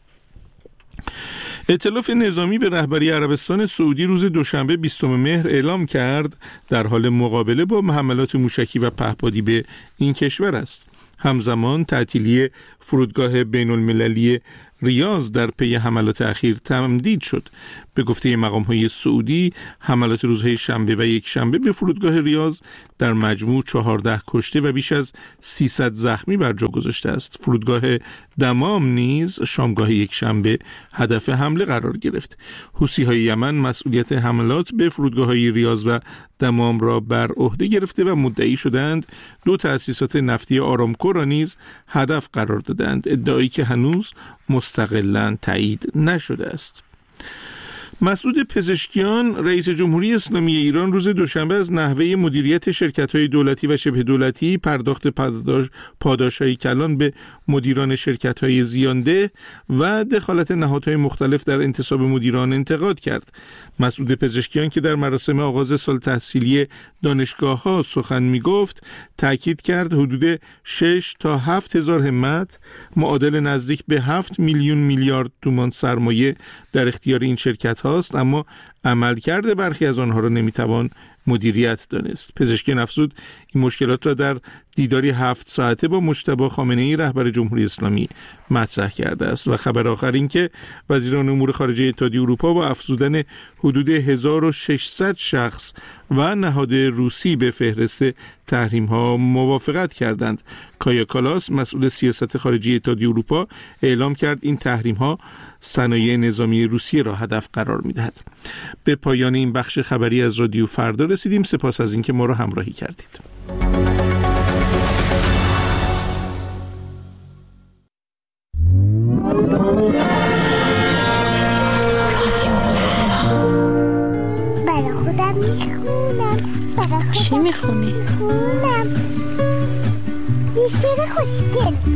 ائتلاف نظامی به رهبری عربستان سعودی روز دوشنبه بیستم مهر اعلام کرد در حال مقابله با حملات موشکی و پهپادی به این کشور است. همزمان تعطیلی فرودگاه بین المللی ریاض در پی حملات اخیر تمدید شد. به گفته مقام‌های سعودی، حملات روزهای شنبه و یک شنبه به فرودگاه ریاض در مجموع چهارده کشته و بیش از سیصد زخمی بر جا گذاشته است. فرودگاه دمام نیز شامگاه یک شنبه هدف حمله قرار گرفت. حوثی‌های یمن مسئولیت حملات به فرودگاه‌های ریاض و دمام را بر عهده گرفته و مدعی شدند دو تأسیسات نفتی آرامکو را نیز هدف قرار دادند، ادعایی که هنوز مستقلاً تایید نشده است. مسعود پزشکیان رئیس جمهوری اسلامی ایران روز دوشنبه از نحوه مدیریت شرکت‌های دولتی و شبه دولتی، پرداخت پاداش پاداش‌های کلان به مدیران شرکت‌های زیانده و دخالت نهادهای مختلف در انتصاب مدیران انتقاد کرد. مسعود پزشکیان که در مراسم آغاز سال تحصیلی دانشگاه‌ها سخن می‌گفت، تاکید کرد حدود شش تا هفت هزار همت معادل نزدیک به هفت میلیون میلیارد تومان سرمایه در اختیار این شرکت هاست، اما عملکرد برخی از آنها را نمیتوان مدیریت دانست. پزشکیان افزود این مشکلات را در دیداری هفت ساعته با مجتبی خامنه‌ای رهبر جمهوری اسلامی مطرح کرده است. و خبر آخر این که وزیران امور خارجه اتحادیه اروپا با افزودن حدود هزار و ششصد شخص و نهاد روسی به فهرست تحریم ها موافقت کردند. کایا کالاس مسئول سیاست خارجی اتحادیه اروپا اعلام کرد این تحریم ها صنایع نظامی روسیه را هدف قرار می‌دهد. به پایان این بخش خبری از رادیو فردا رسیدیم. سپاس از اینکه ما را همراهی کردید. برای خودم میخونم. چی میخونی؟ میخونم یه شعر خوشگل.